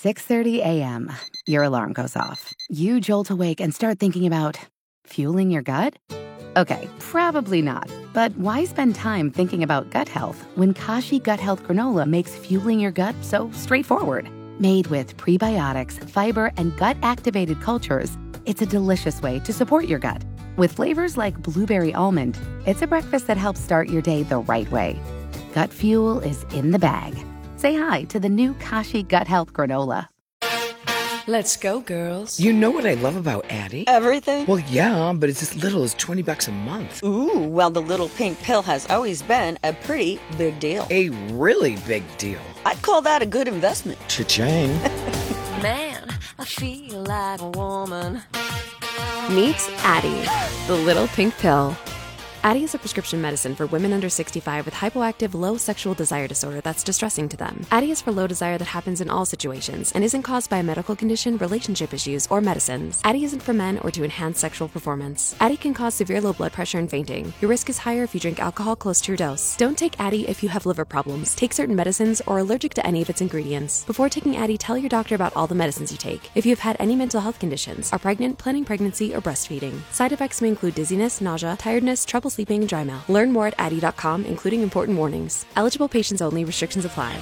six thirty a.m., your alarm goes off. You jolt awake and start thinking about fueling your gut? Okay, probably not. But why spend time thinking about gut health when Kashi Gut Health Granola makes fueling your gut so straightforward? Made with prebiotics, fiber, and gut-activated cultures, it's a delicious way to support your gut. With flavors like blueberry almond, it's a breakfast that helps start your day the right way. Gut fuel is in the bag. Say hi to the new Kashi Gut Health Granola. Let's go, girls. You know what I love about Addie? Everything? Well, yeah, but it's as little as twenty bucks a month. Ooh, well, the little pink pill has always been a pretty big deal. A really big deal. I'd call that a good investment. Cha-ching. Man, I feel like a woman. Meet Addie, the little pink pill. Addie is a prescription medicine for women under sixty-five with hypoactive low sexual desire disorder that's distressing to them. Addie is for low desire that happens in all situations and isn't caused by a medical condition, relationship issues, or medicines. Addie isn't for men or to enhance sexual performance. Addie can cause severe low blood pressure and fainting. Your risk is higher if you drink alcohol close to your dose. Don't take Addie if you have liver problems, take certain medicines, or are allergic to any of its ingredients. Before taking Addie, tell your doctor about all the medicines you take. If you have had any mental health conditions, are pregnant, planning pregnancy, or breastfeeding. Side effects may include dizziness, nausea, tiredness, trouble sleeping, and dry mouth. Learn more at addie dot com, including important warnings. Eligible patients only. Restrictions apply.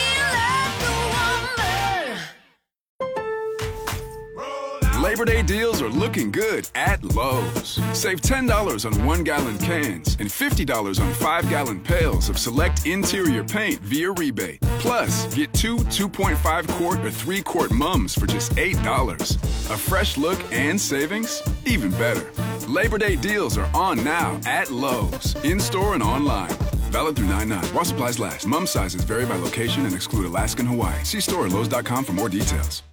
Labor Day deals are looking good at Lowe's. Save ten dollars on one-gallon cans and fifty dollars on five-gallon pails of select interior paint via rebate. Plus, get two two point five quart or three quart mums for just eight dollars. A fresh look and savings? Even better. Labor Day deals are on now at Lowe's, in-store and online. Valid through nine nine. While supplies last. Mum sizes vary by location and exclude Alaska and Hawaii. See store at lowes dot com for more details.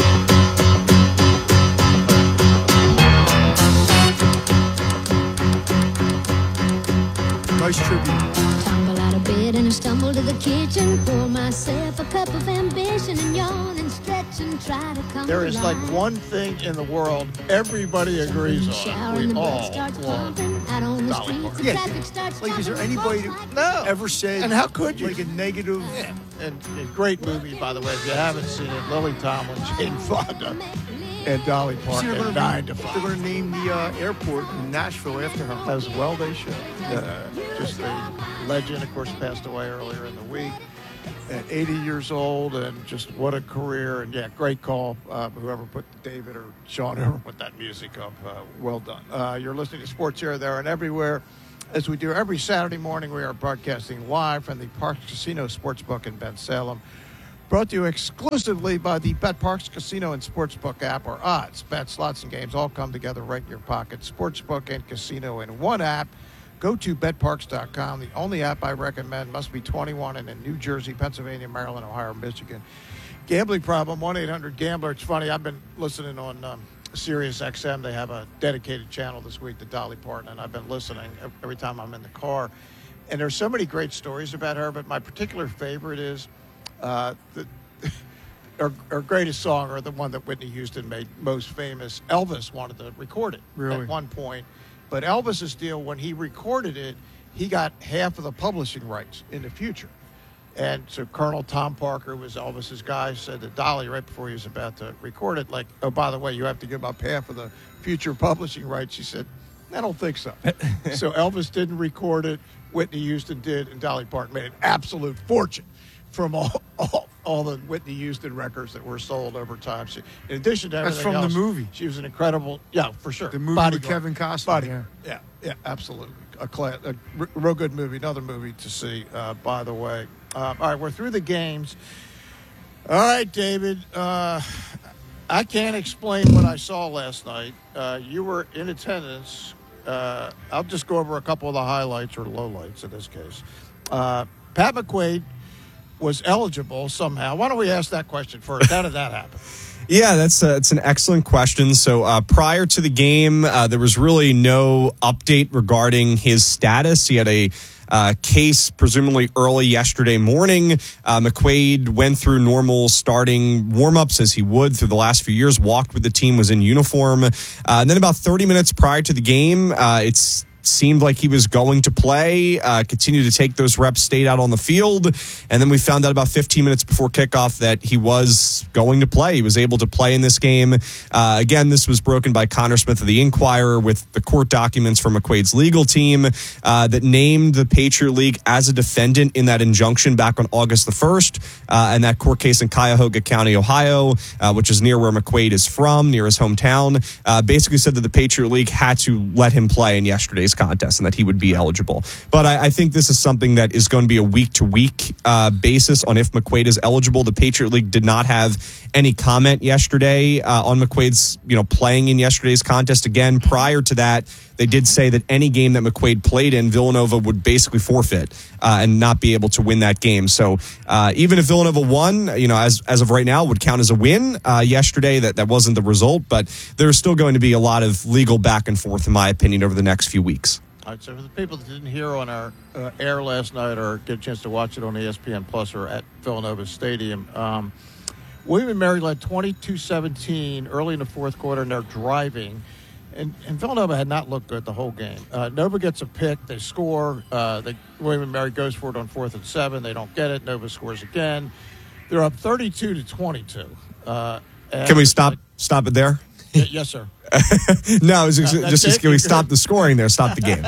Nice tribute. Tumble out of bed and I stumble to the kitchen. Pour myself a cup of ambition and yawn and stretch and try to come There is like alive. one thing in the world everybody agrees on. We all want Dolly Parton. Yeah, like, is there anybody that No. ever said And how could you? like a negative? Yeah. And a great movie, by the way, if you haven't seen it, Lily Tomlin, Jane Fonda, and Dolly See, Parton, they're and gonna nine be- to five. They're going to name the uh, airport in Nashville after her. As well they should. Uh, just a legend, of course, passed away earlier in the week at eighty years old, and just what a career. And yeah, great call, uh, whoever put David or Sean, whoever put that music up. Uh, well done. Uh, you're listening to Sports Here, There, and Everywhere. As we do every Saturday morning, we are broadcasting live from the Parks Casino Sportsbook in Ben Salem. Brought to you exclusively by the Bet Parks Casino and Sportsbook app, where odds, bets, slots, and games all come together right in your pocket. Sportsbook and casino in one app. Go to bet parks dot com. The only app I recommend must be twenty-one and in New Jersey, Pennsylvania, Maryland, Ohio, Michigan. Gambling problem, one eight hundred gambler. It's funny, I've been listening on um, Sirius X M. They have a dedicated channel this week to Dolly Parton, and I've been listening every time I'm in the car. And there's so many great stories about her, but my particular favorite is uh, the, her, her greatest song, or the one that Whitney Houston made most famous. Elvis wanted to record it Really? at one point. But Elvis's deal, when he recorded it, he got half of the publishing rights in the future. And so Colonel Tom Parker was Elvis's guy, said to Dolly right before he was about to record it, like, oh, by the way, you have to give up half of the future publishing rights. She said, I don't think so. So Elvis didn't record it. Whitney Houston did, and Dolly Parton made an absolute fortune from all all, all the Whitney Houston records that were sold over time. She, in addition to That's everything from else, the movie. she was an incredible, yeah, for sure. The movie Bodyguard. with Kevin Costner. Bodyguard. Yeah. Yeah, yeah, absolutely. A, class, a r- real good movie. Another movie to see, uh, by the way. Um, all right, we're through the games. All right, David. Uh, I can't explain what I saw last night. Uh, you were in attendance. Uh, I'll just go over a couple of the highlights, or lowlights in this case. Uh, Pat McQuaid was eligible somehow. Why don't we ask that question first? How did that happen? Yeah, that's a, it's an excellent question. So uh, prior to the game, uh, there was really no update regarding his status. He had a uh, case presumably early yesterday morning. Uh, McQuaid went through normal starting warm-ups as he would through the last few years, walked with the team, was in uniform. Uh, and then about thirty minutes prior to the game, uh, it's seemed like he was going to play, uh, continue to take those reps, stayed out on the field. And then we found out about fifteen minutes before kickoff that he was going to play. He was able to play in this game. Uh, again, this was broken by Connor Smith of the Inquirer with the court documents from McQuaid's legal team uh, that named the Patriot League as a defendant in that injunction back on August the first. Uh, and that court case in Cuyahoga County, Ohio, uh, which is near where McQuaid is from, near his hometown, uh, basically said that the Patriot League had to let him play in yesterday's contest and that he would be eligible. But I, I think this is something that is going to be a week-to-week uh, basis on if McQuaid is eligible. The Patriot League did not have any comment yesterday uh, on McQuaid's, you know, playing in yesterday's contest. Again, prior to that, they did say that any game that McQuaid played in, Villanova would basically forfeit uh, and not be able to win that game. So uh, even if Villanova won, you know, as as of right now, would count as a win. Uh, yesterday, that, that wasn't the result, but there's still going to be a lot of legal back and forth, in my opinion, over the next few weeks. All right, so for the people that didn't hear on our uh, air last night or get a chance to watch it on E S P N Plus or at Villanova Stadium, um, William and Mary led twenty-two seventeen early in the fourth quarter, and they're driving. And, and Villanova had not looked good the whole game. Uh, Nova gets a pick. They score. Uh, they, William and Mary goes for it on fourth and seven. They don't get it. Nova scores again. They're up thirty-two to twenty-two. Uh, Can we stop stop it there? Y- yes, sir. No, it was ex- Uh, just, that's can we it? stop the scoring there? Stop the game.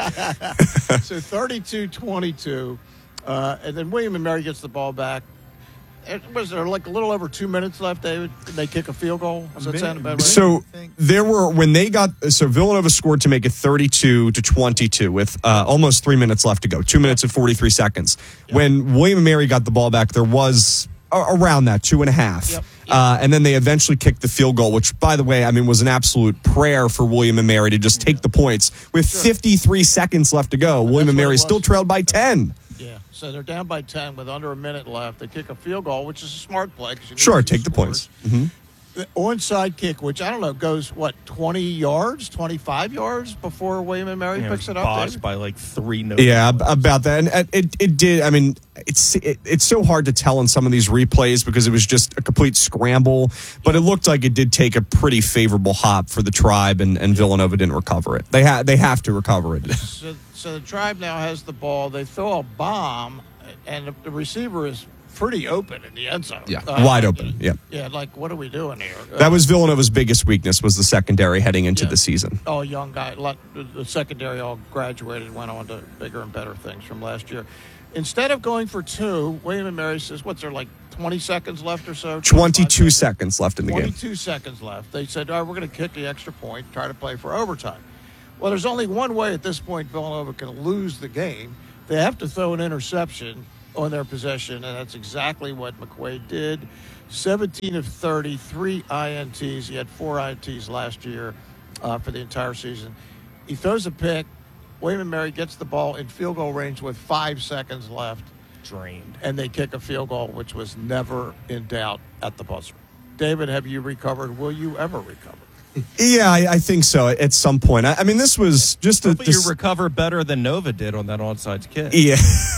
So thirty-two twenty-two. Uh, and then William and Mary gets the ball back. It, was there like a little over two minutes left, David? Did they kick a field goal? Does that sound about right? So there were, when they got, so Villanova scored to make it thirty-two to twenty-two with uh, almost three minutes left to go, two minutes and forty-three seconds. Yep. When William and Mary got the ball back, there was a- around that two and a half. Yep. Yep. Uh, and then they eventually kicked the field goal, which, by the way, I mean, was an absolute prayer for William and Mary to just take the points. With sure. fifty-three seconds left to go, and William and Mary still trailed by ten. Yeah, so they're down by ten with under a minute left. They kick a field goal, which is a smart play. You need sure, to take the points. Mm-hmm. The onside kick, which I don't know, goes, what, twenty yards, twenty-five yards before William and Mary Yeah, picks it up? Botched David? by like three no. Yeah, ab- about that. And uh, it, it did, I mean, it's it, it's so hard to tell in some of these replays because it was just a complete scramble. But it looked like it did take a pretty favorable hop for the Tribe, and, and Villanova didn't recover it. They, ha- they have to recover it. So, so the Tribe now has the ball. They throw a bomb, and the, the receiver is pretty open in the end zone. Yeah, Uh, wide open, yeah. Yeah, like, what are we doing here? That was Villanova's biggest weakness, was the secondary heading into Yeah. the season. Oh, young guy. Lot- The secondary all graduated, went on to bigger and better things from last year. Instead of going for two, William and Mary says, what's there, like twenty seconds left or so? twenty-two seconds left in the game. twenty-two seconds left. They said, all right, we're going to kick the extra point, try to play for overtime. Well, there's only one way at this point Villanova can lose the game. They have to throw an interception on their possession, and that's exactly what McQuaid did. seventeen of thirty, three I N Ts. He had four I N Ts last year uh, for the entire season. He throws a pick. William and Mary gets the ball in field goal range with five seconds left. Drained. And they kick a field goal, which was never in doubt at the buzzer. David, have you recovered? Will you ever recover? Yeah, I, I think so at some point. I, I mean, this was just a... But this, you recover better than Nova did on that onside kick. Yeah.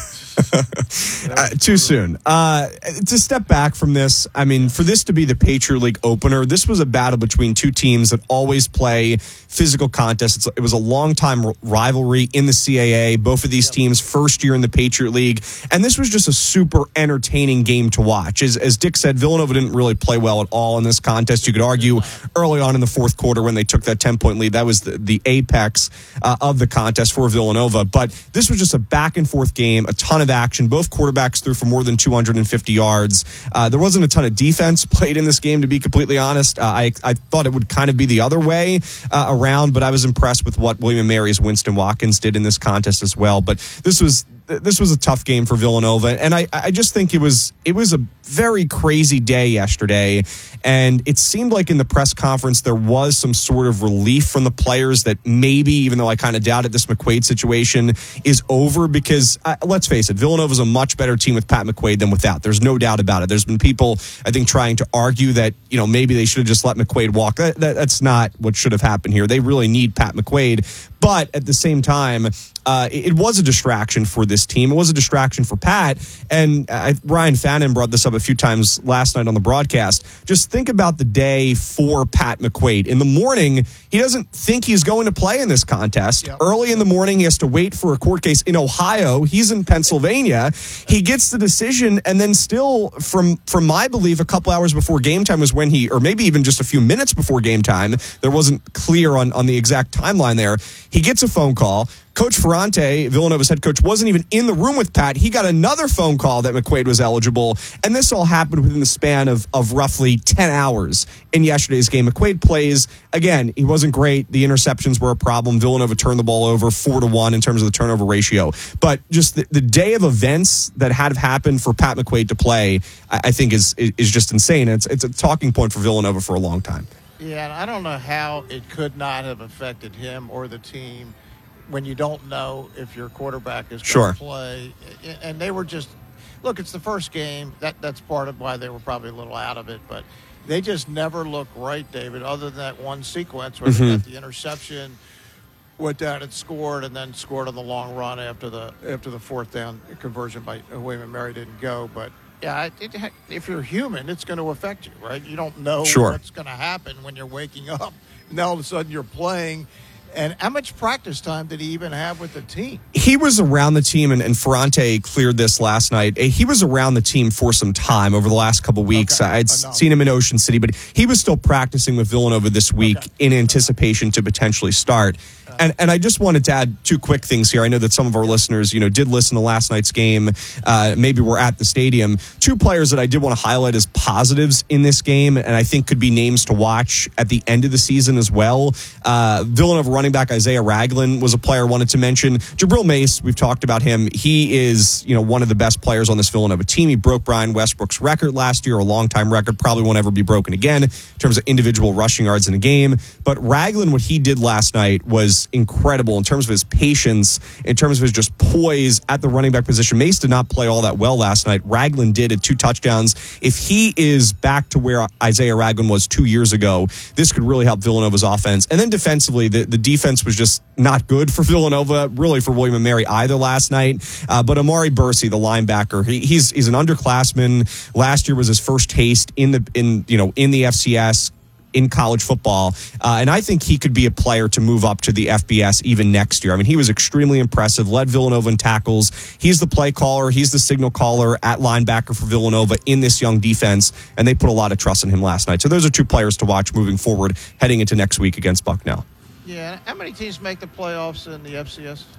uh, too soon. Uh, to step back from this, I mean, for this to be the Patriot League opener, this was a battle between two teams that always play physical contests. It's, it was a long-time r- rivalry in the C A A. Both of these yep. teams first year in the Patriot League. And this was just a super entertaining game to watch. As, as Dick said, Villanova didn't really play well at all in this contest. You could argue early on in the fourth quarter when they took that ten-point lead, that was the, the apex uh, of the contest for Villanova. But this was just a back-and-forth game, a ton of action. Both quarterbacks threw for more than two hundred fifty yards. Uh, there wasn't a ton of defense played in this game, to be completely honest. Uh, I, I thought it would kind of be the other way uh, around, but I was impressed with what William and Mary's Winston Watkins did in this contest as well. But this was this was a tough game for Villanova, and I, I just think it was it was a very crazy day yesterday, and it seemed like in the press conference there was some sort of relief from the players that maybe, even though I kind of doubted this McQuaid situation is over, because uh, let's face it, Villanova's a much better team with Pat McQuaid than without. There's no doubt about it. There's been people, I think, trying to argue that, you know, maybe they should have just let McQuaid walk. That, that, that's not what should have happened here. They really need Pat McQuaid. But at the same time, uh, it, it was a distraction for this team. It was a distraction for Pat. And uh, Ryan Fannin brought this up a few times last night on the broadcast. Just think about the day for Pat McQuaid. In the morning, he doesn't think he's going to play in this contest. Yep. Early in the morning, he has to wait for a court case in Ohio. He's in Pennsylvania. He gets the decision, and then still, from, from my belief, a couple hours before game time was when he, or maybe even just a few minutes before game time, there wasn't clear on, on the exact timeline there. He gets a phone call. Coach Ferrante, Villanova's head coach, wasn't even in the room with Pat. He got another phone call that McQuaid was eligible, and this all happened within the span of, of roughly ten hours in yesterday's game. McQuaid plays. Again, he wasn't great. The interceptions were a problem. Villanova turned the ball over four to one in terms of the turnover ratio. But just the, the day of events that had happened for Pat McQuaid to play, I, I think is is just insane. It's, it's a talking point for Villanova for a long time. Yeah, and I don't know how it could not have affected him or the team when you don't know if your quarterback is going Sure. to play. And they were just, look, it's the first game. That That's part of why they were probably a little out of it. But they just never looked right, David, other than that one sequence where Mm-hmm. they got the interception, went down and scored, and then scored on the long run after the after the fourth down conversion by uh, William Mary didn't go. But, yeah, it, it, if you're human, it's going to affect you, right? You don't know Sure. what's going to happen when you're waking up. And all of a sudden you're playing. And how much practice time did he even have with the team? He was around the team, and, and Ferrante cleared this last night. He was around the team for some time over the last couple weeks. Okay, I'd enough. seen him in Ocean City, but he was still practicing with Villanova this week Okay. in anticipation to potentially start. And and I just wanted to add two quick things here. I know that some of our listeners, you know, did listen to last night's game. Uh, maybe we're at the stadium. Two players that I did want to highlight as positives in this game, and I think could be names to watch at the end of the season as well. Uh, Villanova running back Isaiah Ragland was a player I wanted to mention. Jabril Mace, we've talked about him. He is, you know, one of the best players on this Villanova team. He broke Brian Westbrook's record last year, a long-time record, probably won't ever be broken again in terms of individual rushing yards in a game. But Ragland, what he did last night was incredible in terms of his patience, in terms of his just poise at the running back position. Mace did not play all that well last night. Ragland did at two touchdowns. If he is back to where Isaiah Ragland was two years ago, this could really help Villanova's offense. And then defensively, the, the defense was just not good for Villanova, really for William and Mary either last night. Uh, but Amari Bursey, the linebacker, he, he's he's an underclassman. Last year was his first taste in the in you know in the F C S. In college football, uh, and I think he could be a player to move up to the F B S even next year. I mean, he was extremely impressive, led Villanova in tackles. He's the play caller, he's the signal caller at linebacker for Villanova in this young defense, and they put a lot of trust in him last night. So those are two players to watch moving forward, heading into next week against Bucknell. Yeah, how many teams make the playoffs in the F C S?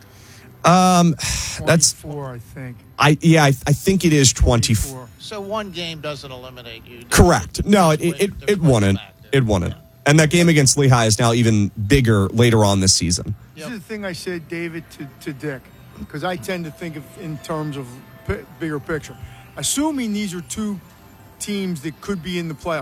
Um, that's twenty-four, I think. I yeah, I, I think it is twenty-four. So one game doesn't eliminate you. Correct. No, it it, it wouldn't. It wouldn't. And that game against Lehigh is now even bigger later on this season. This is the thing I said, David, to, to Dick, because I tend to think of in terms of p- bigger picture. Assuming these are two teams that could be in the playoffs.